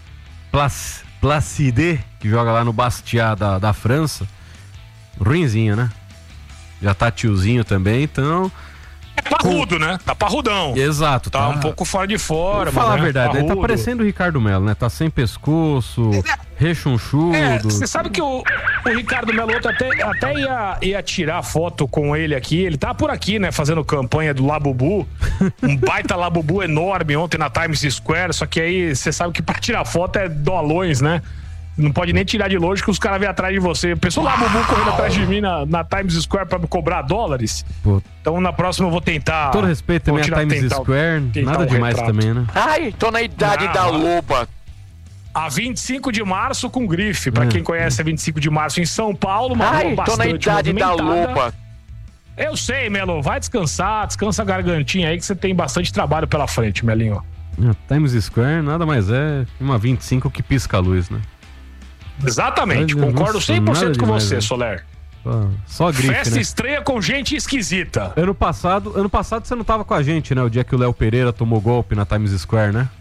Placide, que joga lá no Bastia da França, ruinzinho, né? Já tá tiozinho também, então... É parrudo, né? Tá parrudão. Exato. Tá um pouco fora de forma. Vou falar a verdade, parrudo. Ele tá parecendo o Ricardo Melo, né? Tá sem pescoço, rechonchudo. Você sabe que o Ricardo Melo até ia tirar foto com ele aqui. Ele tá por aqui, né? Fazendo campanha do Labubu. Um baita Labubu enorme ontem na Times Square. Só que aí você sabe que pra tirar foto é dolões, né? Não pode nem tirar de longe que os caras vêm atrás de você. Pensou lá, Bubu correndo atrás de mim na Times Square pra me cobrar dólares? Pô. Então na próxima eu vou tentar. Todo respeito também a Times Square, nada demais retrato também, né? Ai, tô na idade da loba. A 25 de março com grife. Pra quem conhece a 25 de março em São Paulo, uma rua bastante tô na idade da loba. Eu sei, Melo. Vai descansar, descansa a gargantinha aí que você tem bastante trabalho pela frente, Melinho. Times Square nada mais é que uma 25 que pisca a luz, né? Exatamente, concordo 100% com você, né? Soler. Só grife, Festa né? estreia com gente esquisita. Ano passado você não tava com a gente, né? O dia que o Léo Pereira tomou golpe na Times Square, né?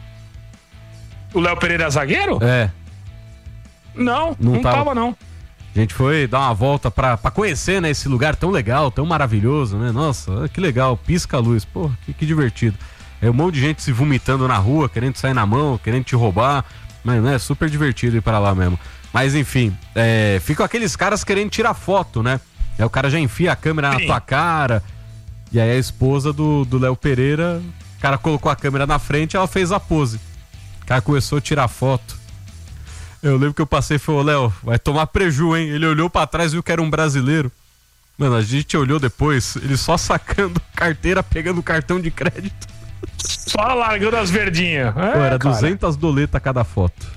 O Léo Pereira é zagueiro? É. Não tava não. A gente foi dar uma volta pra conhecer, né, esse lugar tão legal, tão maravilhoso, né? Nossa, que legal, pisca a luz. Pô, que divertido. É um monte de gente se vomitando na rua, querendo sair na mão, querendo te roubar. Mas, né, é super divertido ir para lá mesmo. Mas enfim, ficam aqueles caras querendo tirar foto, né? Aí o cara já enfia a câmera na tua cara. E aí a esposa do Léo Pereira, o cara colocou a câmera na frente e ela fez a pose. O cara começou a tirar foto. Eu lembro que eu passei e falei, Léo, vai tomar preju, hein? Ele olhou pra trás e viu que era um brasileiro. Mano, a gente olhou depois, ele só sacando carteira, pegando cartão de crédito. Só largando as verdinhas. Pô, era 200 doletas cada foto.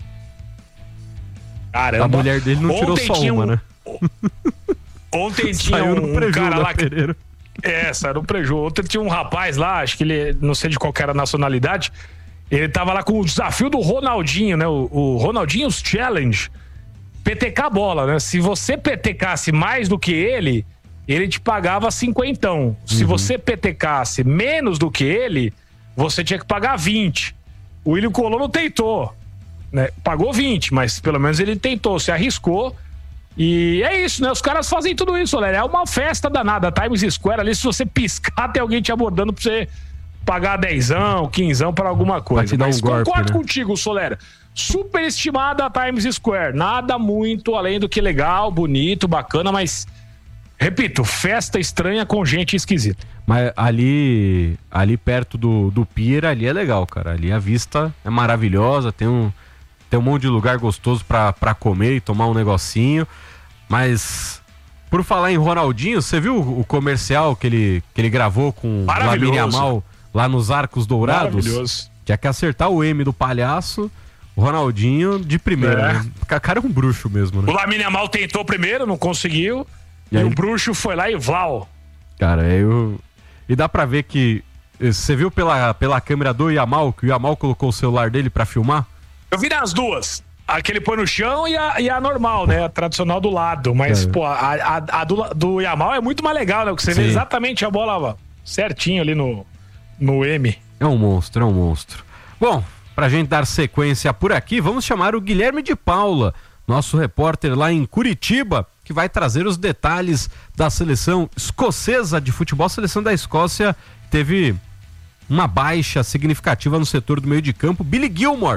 Caramba. A mulher dele não tirou só uma, né? Ontem tinha um cara lá que... saiu no preju. Ontem tinha um rapaz lá, acho que ele, não sei de qual era a nacionalidade, ele tava lá com o desafio do Ronaldinho, né? O Ronaldinho's Challenge. PTK a bola, né? Se você PTKasse mais do que ele te pagava 50. Se você PTKasse menos do que ele, você tinha que pagar 20. O William Colombo tentou, né? Pagou 20, mas pelo menos ele tentou, se arriscou. E é isso, né? Os caras fazem tudo isso, galera. É uma festa danada. Times Square ali, se você piscar, tem alguém te abordando pra você pagar 10ão, 15ão para alguma coisa. Mas concordo contigo, Solera. Superestimada a Times Square. Nada muito além do que legal, bonito, bacana, mas... Repito, festa estranha com gente esquisita. Mas ali perto do pier, ali é legal, cara. Ali a vista é maravilhosa, tem um monte de lugar gostoso pra comer e tomar um negocinho. Mas, por falar em Ronaldinho, você viu o comercial que ele gravou com o Lamine Yamal lá nos Arcos Dourados? Maravilhoso. Tinha que acertar o M do palhaço, o Ronaldinho de primeira. Né? O cara é um bruxo mesmo, né? O Lamine Yamal tentou primeiro, não conseguiu. E aí, o bruxo foi lá e vlau. Cara, e dá pra ver que... Você viu pela câmera do Yamal, que o Yamal colocou o celular dele pra filmar? Eu vi nas duas. A que ele põe no chão e a normal, né? A tradicional do lado. Mas, pô, a do Yamal é muito mais legal, né? Porque você vê exatamente a bola certinho ali no M. É um monstro. Bom, pra gente dar sequência por aqui, vamos chamar o Guilherme de Paula, nosso repórter lá em Curitiba, que vai trazer os detalhes da seleção escocesa de futebol. A seleção da Escócia teve uma baixa significativa no setor do meio de campo. Billy Gilmour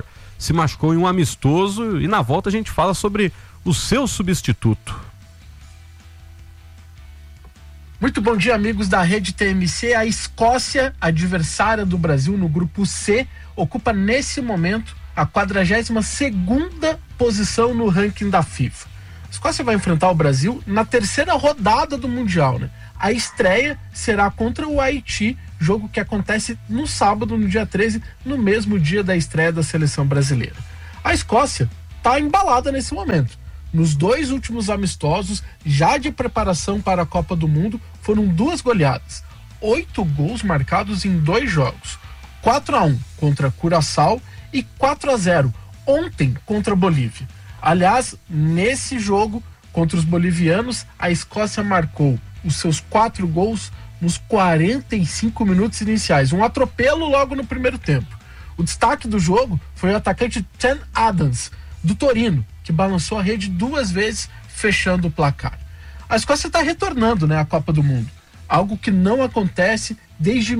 se machucou em um amistoso, e na volta a gente fala sobre o seu substituto. Muito bom dia, amigos da Rede TMC. A Escócia, adversária do Brasil no grupo C, ocupa nesse momento a 42ª posição no ranking da FIFA. A Escócia vai enfrentar o Brasil na 3ª rodada do Mundial, né? A estreia será contra o Haiti, jogo que acontece no sábado, no dia 13, no mesmo dia da estreia da seleção brasileira. A Escócia está embalada nesse momento. Nos 2 últimos amistosos, já de preparação para a Copa do Mundo, foram 2 goleadas. 8 gols marcados em 2 jogos. 4-1 contra Curaçao e 4-0 ontem contra a Bolívia. Aliás, nesse jogo contra os bolivianos, a Escócia marcou os seus 4 gols nos 45 minutos iniciais. Um atropelo logo no primeiro tempo. O destaque do jogo foi o atacante Chan Adams, do Torino, que balançou a rede 2 vezes, fechando o placar. A Escócia está retornando, né, à Copa do Mundo, algo que não acontece desde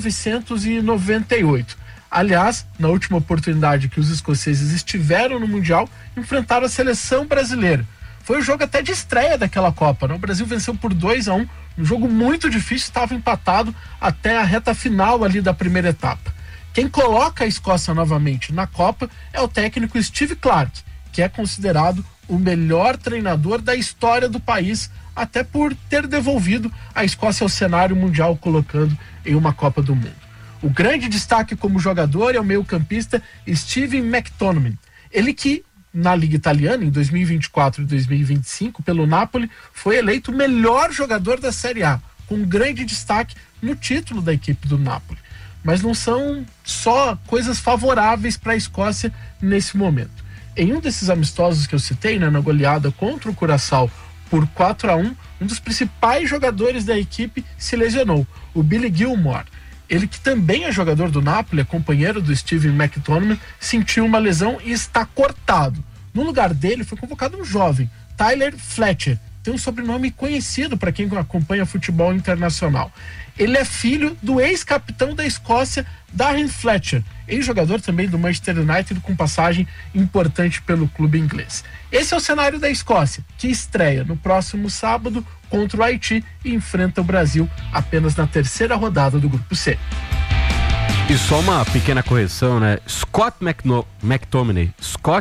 1998. Aliás, na última oportunidade que os escoceses estiveram no Mundial, enfrentaram a seleção brasileira. Foi o jogo até de estreia daquela Copa, né? O Brasil venceu por 2-1, um jogo muito difícil, estava empatado até a reta final ali da primeira etapa. Quem coloca a Escócia novamente na Copa é o técnico Steve Clarke, que é considerado o melhor treinador da história do país, até por ter devolvido a Escócia ao cenário mundial, colocando em uma Copa do Mundo. O grande destaque como jogador é o meio-campista Steven McTominay. Ele que, na Liga Italiana, em 2024 e 2025, pelo Napoli, foi eleito o melhor jogador da Série A, com grande destaque no título da equipe do Napoli. Mas não são só coisas favoráveis para a Escócia nesse momento. Em um desses amistosos que eu citei, né, na goleada contra o Curaçao por 4-1, um dos principais jogadores da equipe se lesionou, o Billy Gilmour. Ele, que também é jogador do Napoli, é companheiro do Steven McTominay, sentiu uma lesão e está cortado. No lugar dele foi convocado um jovem, Tyler Fletcher. Tem um sobrenome conhecido para quem acompanha futebol internacional. Ele é filho do ex-capitão da Escócia, Darren Fletcher, ex-jogador também do Manchester United, com passagem importante pelo clube inglês. Esse é o cenário da Escócia, que estreia no próximo sábado contra o Haiti e enfrenta o Brasil apenas na 3ª rodada do Grupo C. E só uma pequena correção, né? Scott McTominay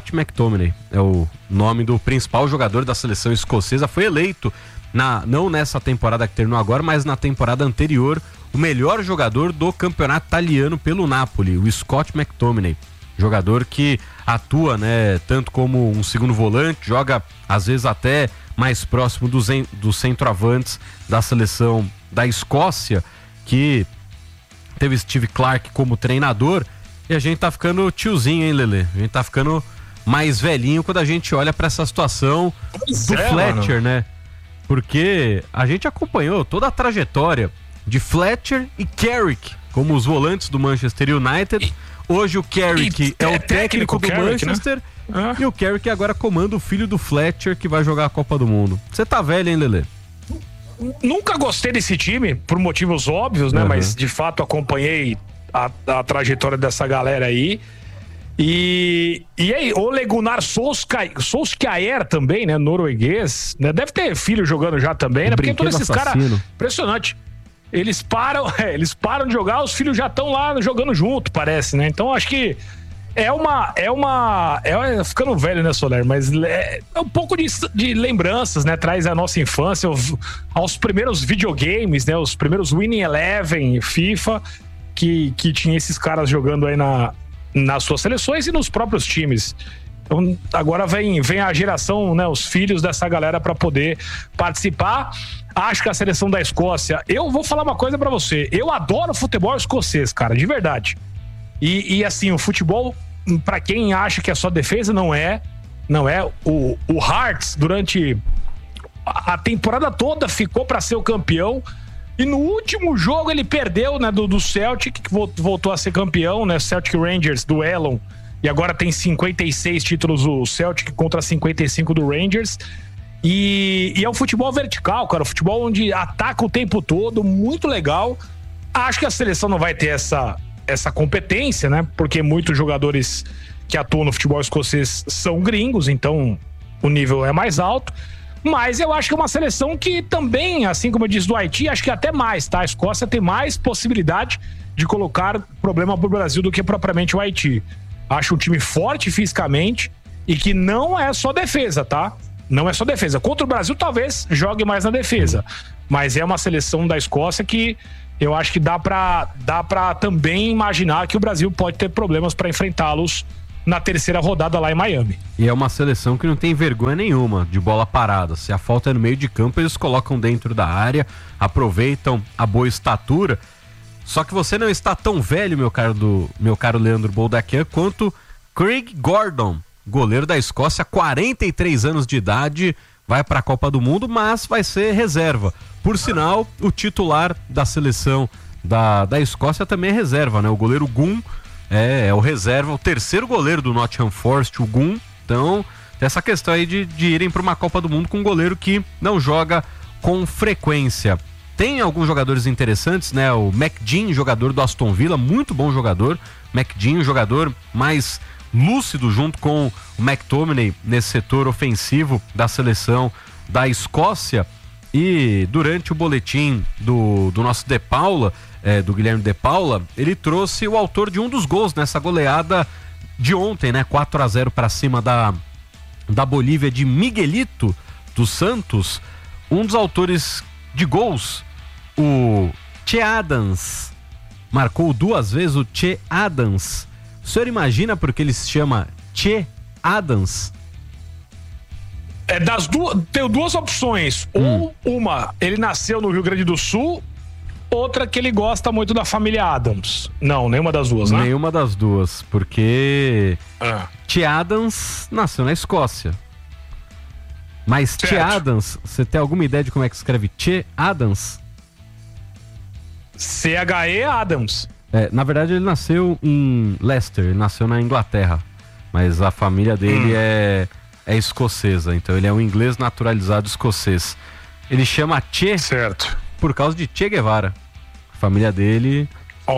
é o nome do principal jogador da seleção escocesa. Foi eleito, não nessa temporada que terminou agora, mas na temporada anterior, o melhor jogador do campeonato italiano pelo Napoli, o Scott McTominay. Jogador que atua, né, tanto como um segundo volante, joga às vezes até mais próximo dos centroavantes da seleção da Escócia, que teve Steve Clarke como treinador. E a gente tá ficando tiozinho, hein, Lelê? A gente tá ficando mais velhinho quando a gente olha pra essa situação do Fletcher, né? Porque a gente acompanhou toda a trajetória de Fletcher e Carrick como os volantes do Manchester United. Hoje o Carrick é o técnico do Carrick, Manchester, né? E o Carrick agora comanda o filho do Fletcher, que vai jogar a Copa do Mundo. Você tá velho, hein, Lelê? Nunca gostei desse time, por motivos óbvios, né? Mas de fato acompanhei a trajetória dessa galera aí. E aí, Ole Gunnar Solskjaer também, né? Norueguês, né? Deve ter filho jogando já também, né? Porque todos esses caras, impressionante. Eles param de jogar, os filhos já estão lá jogando junto, parece, né? Então acho que é ficando velho, né, Soler? Mas é um pouco de lembranças, né? Traz a nossa infância aos primeiros videogames, né? Os primeiros Winning Eleven, FIFA, que tinha esses caras jogando aí nas suas seleções e nos próprios times. Então agora vem a geração, né? Os filhos dessa galera para poder participar. Acho que a seleção da Escócia... Eu vou falar uma coisa pra você. Eu adoro futebol escocês, cara, de verdade. E assim, o futebol, pra quem acha que é só defesa, não é. Não é. O Hearts, durante a temporada toda, ficou pra ser o campeão. E no último jogo ele perdeu, né, do Celtic, que voltou a ser campeão, né? Celtic Rangers, duelam. E agora tem 56 títulos o Celtic contra 55 do Rangers. E é um futebol vertical, cara, um futebol onde ataca o tempo todo, muito legal. Acho que a seleção não vai ter essa competência, né? Porque muitos jogadores que atuam no futebol escocês são gringos, então o nível é mais alto. Mas eu acho que é uma seleção que também, assim como eu disse do Haiti, acho que até mais, tá? A Escócia tem mais possibilidade de colocar problema pro Brasil do que propriamente o Haiti. Acho um time forte fisicamente e que não é só defesa, tá? Não é só defesa. Contra o Brasil, talvez jogue mais na defesa. Mas é uma seleção da Escócia que eu acho que dá pra também imaginar que o Brasil pode ter problemas para enfrentá-los na terceira rodada lá em Miami. E é uma seleção que não tem vergonha nenhuma de bola parada. Se a falta é no meio de campo, eles colocam dentro da área, aproveitam a boa estatura. Só que você não está tão velho, meu caro Leandro Boldaquian, quanto Craig Gordon, goleiro da Escócia, 43 anos de idade, vai para a Copa do Mundo, mas vai ser reserva. Por sinal, o titular da seleção da Escócia também é reserva, né? O goleiro Gunn é o reserva, o terceiro goleiro do Nottingham Forest, o Gunn. Então, tem essa questão aí de irem para uma Copa do Mundo com um goleiro que não joga com frequência. Tem alguns jogadores interessantes, né? O McGinn, jogador do Aston Villa, muito bom jogador. McGinn, jogador mais lúcido junto com o McTominay nesse setor ofensivo da seleção da Escócia. E durante o boletim do nosso De Paula, do Guilherme De Paula, ele trouxe o autor de um dos gols nessa goleada de ontem, né? 4-0 para cima da Bolívia, de Miguelito dos Santos. Um dos autores de gols, o Che Adams, marcou 2 vezes o Che Adams. O senhor imagina por que ele se chama Che Adams? Tenho 2 opções. Ou uma, ele nasceu no Rio Grande do Sul, outra que ele gosta muito da família Adams. Não, nenhuma das duas, né? Nenhuma das duas, porque Che Adams nasceu na Escócia. Mas certo. Che Adams, você tem alguma ideia de como é que escreve Che Adams? C-H-E Adams. Na verdade ele nasceu em Leicester, ele nasceu na Inglaterra, mas a família dele é escocesa, então ele é um inglês naturalizado escocês. Ele chama Che certo. Por causa de Che Guevara. A família dele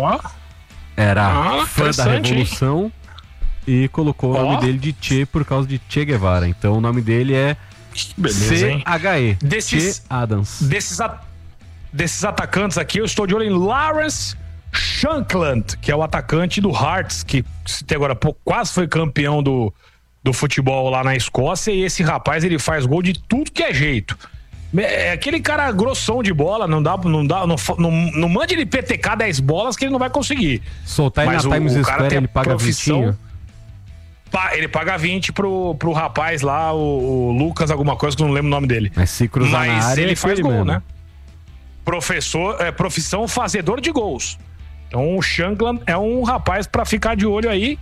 era fã da Revolução e colocou o nome dele de Che por causa de Che Guevara. Então o nome dele é C-H-E, Che Adams. Desses atacantes aqui, eu estou de olho em Lawrence Shankland, que é o atacante do Hearts, que até agora quase foi campeão do futebol lá na Escócia, e esse rapaz, ele faz gol de tudo que é jeito. É aquele cara grossão de bola, não mande ele PTK 10 bolas que ele não vai conseguir. Soltar ele na Times Square, ele paga 20. Ele paga 20 pro rapaz lá, o Lucas alguma coisa, que eu não lembro o nome dele. Mas se cruzar na área, ele faz gol, mesmo, né? Profissão fazedor de gols. Então o Shankland é um rapaz pra ficar de olho aí.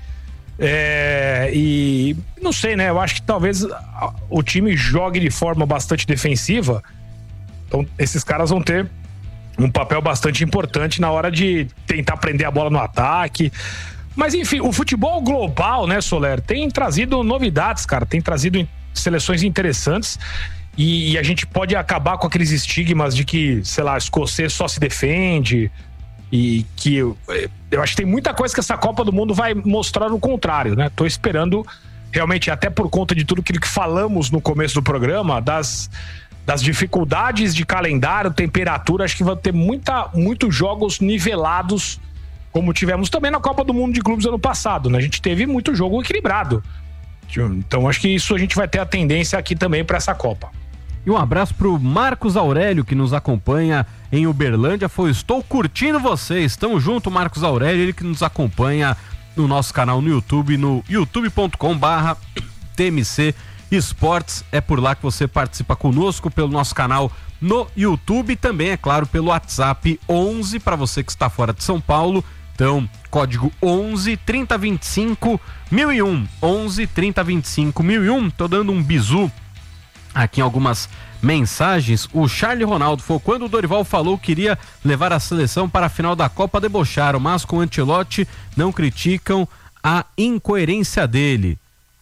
E não sei, né? Eu acho que talvez o time jogue de forma bastante defensiva. Então esses caras vão ter um papel bastante importante na hora de tentar prender a bola no ataque. Mas enfim, o futebol global, né, Soler, tem trazido novidades, cara. Tem trazido seleções interessantes. E a gente pode acabar com aqueles estigmas de que, sei lá, escocês só se defende. E que eu acho que tem muita coisa que essa Copa do Mundo vai mostrar o contrário, né? Tô esperando realmente, até por conta de tudo aquilo que falamos no começo do programa, das dificuldades de calendário, temperatura, acho que vai ter muitos jogos nivelados, como tivemos também na Copa do Mundo de Clubes ano passado, né? A gente teve muito jogo equilibrado. Então acho que isso a gente vai ter a tendência aqui também para essa Copa. E um abraço pro Marcos Aurélio, que nos acompanha em Uberlândia. Estou curtindo vocês. Tamo junto, Marcos Aurélio, ele que nos acompanha no nosso canal no YouTube, no youtube.com/TMC Esportes. É por lá que você participa conosco, pelo nosso canal no YouTube, também, é claro, pelo WhatsApp 11, para você que está fora de São Paulo. Então, código 11 3025 1001. 11 3025 1001. Tô dando um bizu aqui em algumas mensagens. O Charlie Ronaldo foi quando o Dorival falou que iria levar a seleção para a final da Copa, debocharam, mas com o Ancelotti não criticam a incoerência dele.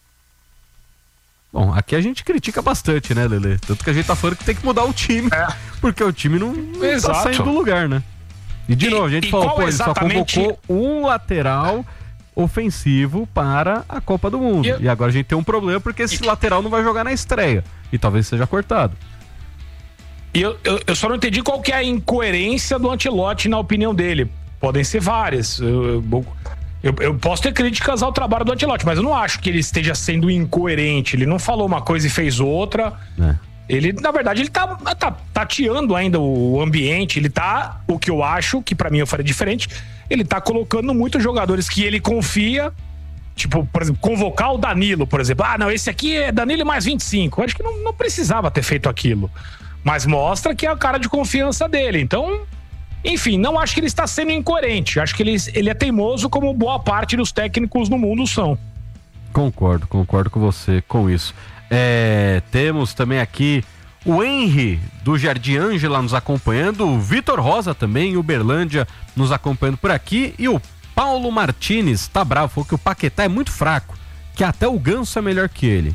Bom, aqui a gente critica bastante, né, Lelê? Tanto que a gente tá falando que tem que mudar o time, porque o time não tá saindo do lugar, né? E de novo, a gente falou, ele só convocou um lateral ofensivo para a Copa do Mundo. E agora a gente tem um problema porque esse lateral não vai jogar na estreia e talvez seja cortado. E eu só não entendi qual que é a incoerência do Ancelotti na opinião dele. Podem ser várias. Eu posso ter críticas ao trabalho do Ancelotti, mas eu não acho que ele esteja sendo incoerente. Ele não falou uma coisa e fez outra. Ele, na verdade, ele tá tateando ainda o ambiente. Ele tá, o que eu acho, que pra mim eu faria diferente, ele tá colocando muitos jogadores que ele confia. Tipo, por exemplo, convocar o Danilo, por exemplo. Ah, não, esse aqui é Danilo mais 25. Eu acho que não precisava ter feito aquilo. Mas mostra que é a cara de confiança dele. Então, enfim, não acho que ele está sendo incoerente. Acho que ele é teimoso, como boa parte dos técnicos no mundo são. Concordo com você com isso. Temos também aqui o Henry do Jardim Ângela nos acompanhando, o Vitor Rosa também, Uberlândia nos acompanhando por aqui, e o Paulo Martins tá bravo, falou que o Paquetá é muito fraco, que até o Ganso é melhor que ele.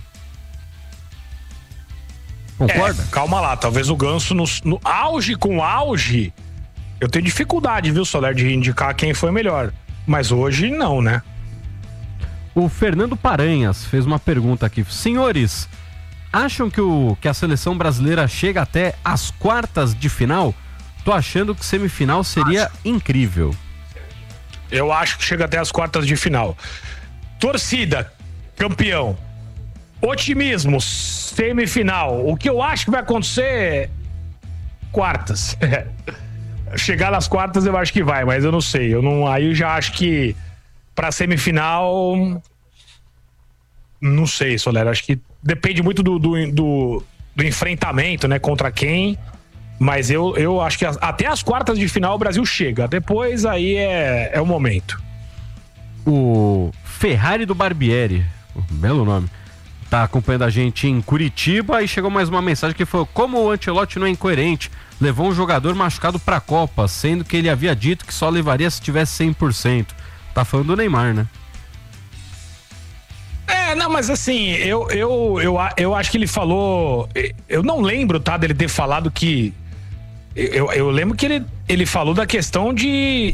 Concorda? Calma lá, talvez o Ganso no auge com auge, eu tenho dificuldade, viu, Soler, de indicar quem foi melhor, mas hoje não, né? O Fernando Paranhas fez uma pergunta aqui. Senhores, acham que a seleção brasileira chega até as quartas de final? Tô achando que semifinal seria incrível. Eu acho que chega até as quartas de final. Torcida, campeão. Otimismo, semifinal. O que eu acho que vai acontecer é quartas. Chegar nas quartas eu acho que vai, mas eu não sei. Aí eu já acho que pra semifinal, não sei, Soler. Acho que depende muito do enfrentamento, né? Contra quem. Mas eu acho que até as quartas de final o Brasil chega. Depois aí é o momento. O Ferrari do Barbieri, belo nome, tá acompanhando a gente em Curitiba e chegou mais uma mensagem que foi: como o Ancelotti não é incoerente, levou um jogador machucado pra Copa, sendo que ele havia dito que só levaria se tivesse 100%. Tá falando do Neymar, né? Não, mas assim, eu acho que ele falou. Eu não lembro, tá, dele ter falado que. Eu lembro que ele falou da questão de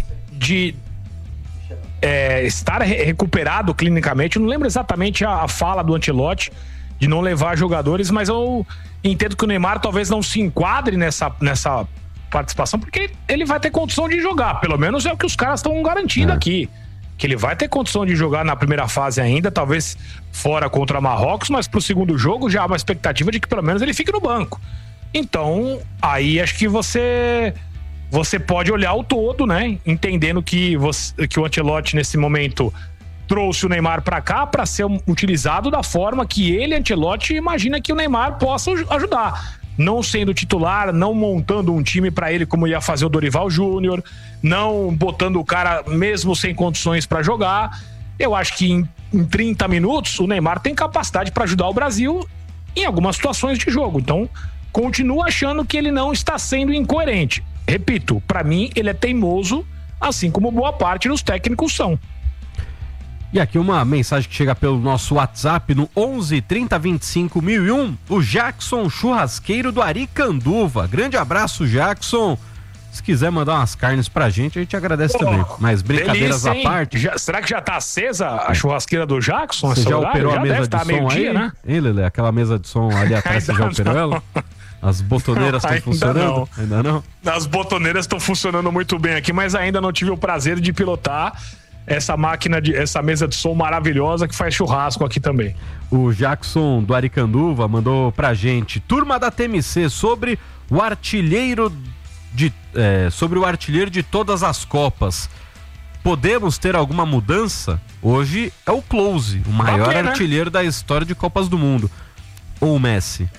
estar recuperado clinicamente. Eu não lembro exatamente a fala do Ancelotti de não levar jogadores, mas eu entendo que o Neymar talvez não se enquadre nessa participação, porque ele vai ter condição de jogar. Pelo menos é o que os caras estão garantindo aqui. Que ele vai ter condição de jogar na primeira fase ainda, talvez fora contra Marrocos, mas pro segundo jogo já há uma expectativa de que pelo menos ele fique no banco. Então, aí acho que você pode olhar o todo, né? Entendendo que o Ancelotti nesse momento trouxe o Neymar pra cá pra ser utilizado da forma que ele, Ancelotti, imagina que o Neymar possa ajudar. Não sendo titular, não montando um time pra ele como ia fazer o Dorival Júnior, não botando o cara mesmo sem condições pra jogar. Eu acho que em 30 minutos o Neymar tem capacidade pra ajudar o Brasil em algumas situações de jogo. Então, continuo achando que ele não está sendo incoerente. Repito, pra mim ele é teimoso, assim como boa parte dos técnicos são. E aqui uma mensagem que chega pelo nosso WhatsApp no 11 30 25 1001, o Jackson Churrasqueiro do Aricanduva. Grande abraço, Jackson. Se quiser mandar umas carnes pra gente, a gente agradece também. Mas brincadeiras à parte. Será que já tá acesa a churrasqueira do Jackson? Você já operou a mesa de som aí? Né? Hein, Lelê? Aquela mesa de som ali atrás, você já operou ela? As botoneiras estão funcionando? Ainda não? As botoneiras estão funcionando muito bem aqui, mas ainda não tive o prazer de pilotar essa mesa de som maravilhosa que faz churrasco aqui também. O Jackson do Aricanduva mandou pra gente: turma da TMC, sobre o artilheiro de todas as Copas, podemos ter alguma mudança? Hoje é o Klose, o maior artilheiro da história de Copas do Mundo. Ou o Messi?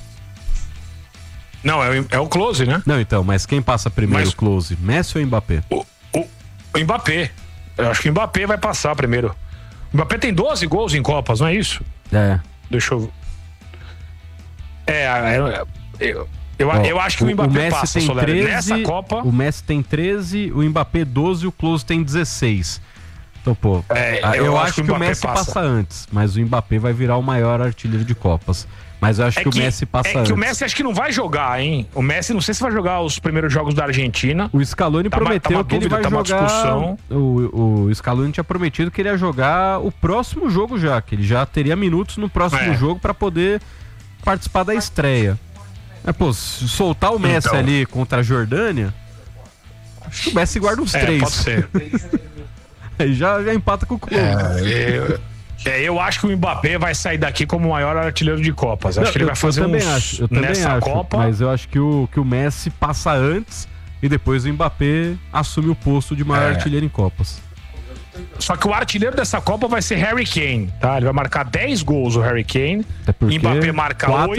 Não, é o Klose, né? Não, então, mas quem passa primeiro, o Klose? Messi ou Mbappé? O Mbappé. Eu acho que o Mbappé vai passar primeiro. O Mbappé tem 12 gols em Copas, não é isso? Deixa eu... Eu acho que o Mbappé Messi passa, tem Soler. 13, nessa Copa. O Messi tem 13, o Mbappé 12 e o Klose tem 16. Então, pô, eu acho que o Messi passa antes, mas o Mbappé vai virar o maior artilheiro de Copas. Mas eu acho que o Messi passa antes. Que o Messi acho que não vai jogar, hein? O Messi, não sei se vai jogar os primeiros jogos da Argentina. O Scaloni prometeu que ele vai jogar... O Scaloni tinha prometido que ele ia jogar o próximo jogo já, que ele já teria minutos no próximo jogo pra poder participar da estreia. Pô, se soltar o Messi ali contra a Jordânia, acho que o Messi guarda uns 3. Pode ser. Aí já empata com o clube. Eu acho que o Mbappé vai sair daqui como o maior artilheiro de Copas. Acho que ele vai fazer eu também acho, Copa. Mas eu acho que o Messi passa antes e depois o Mbappé assume o posto de maior artilheiro em Copas. Só que o artilheiro dessa Copa vai ser Harry Kane, tá? Ele vai marcar 10 gols, o Harry Kane. Até porque Mbappé marca 4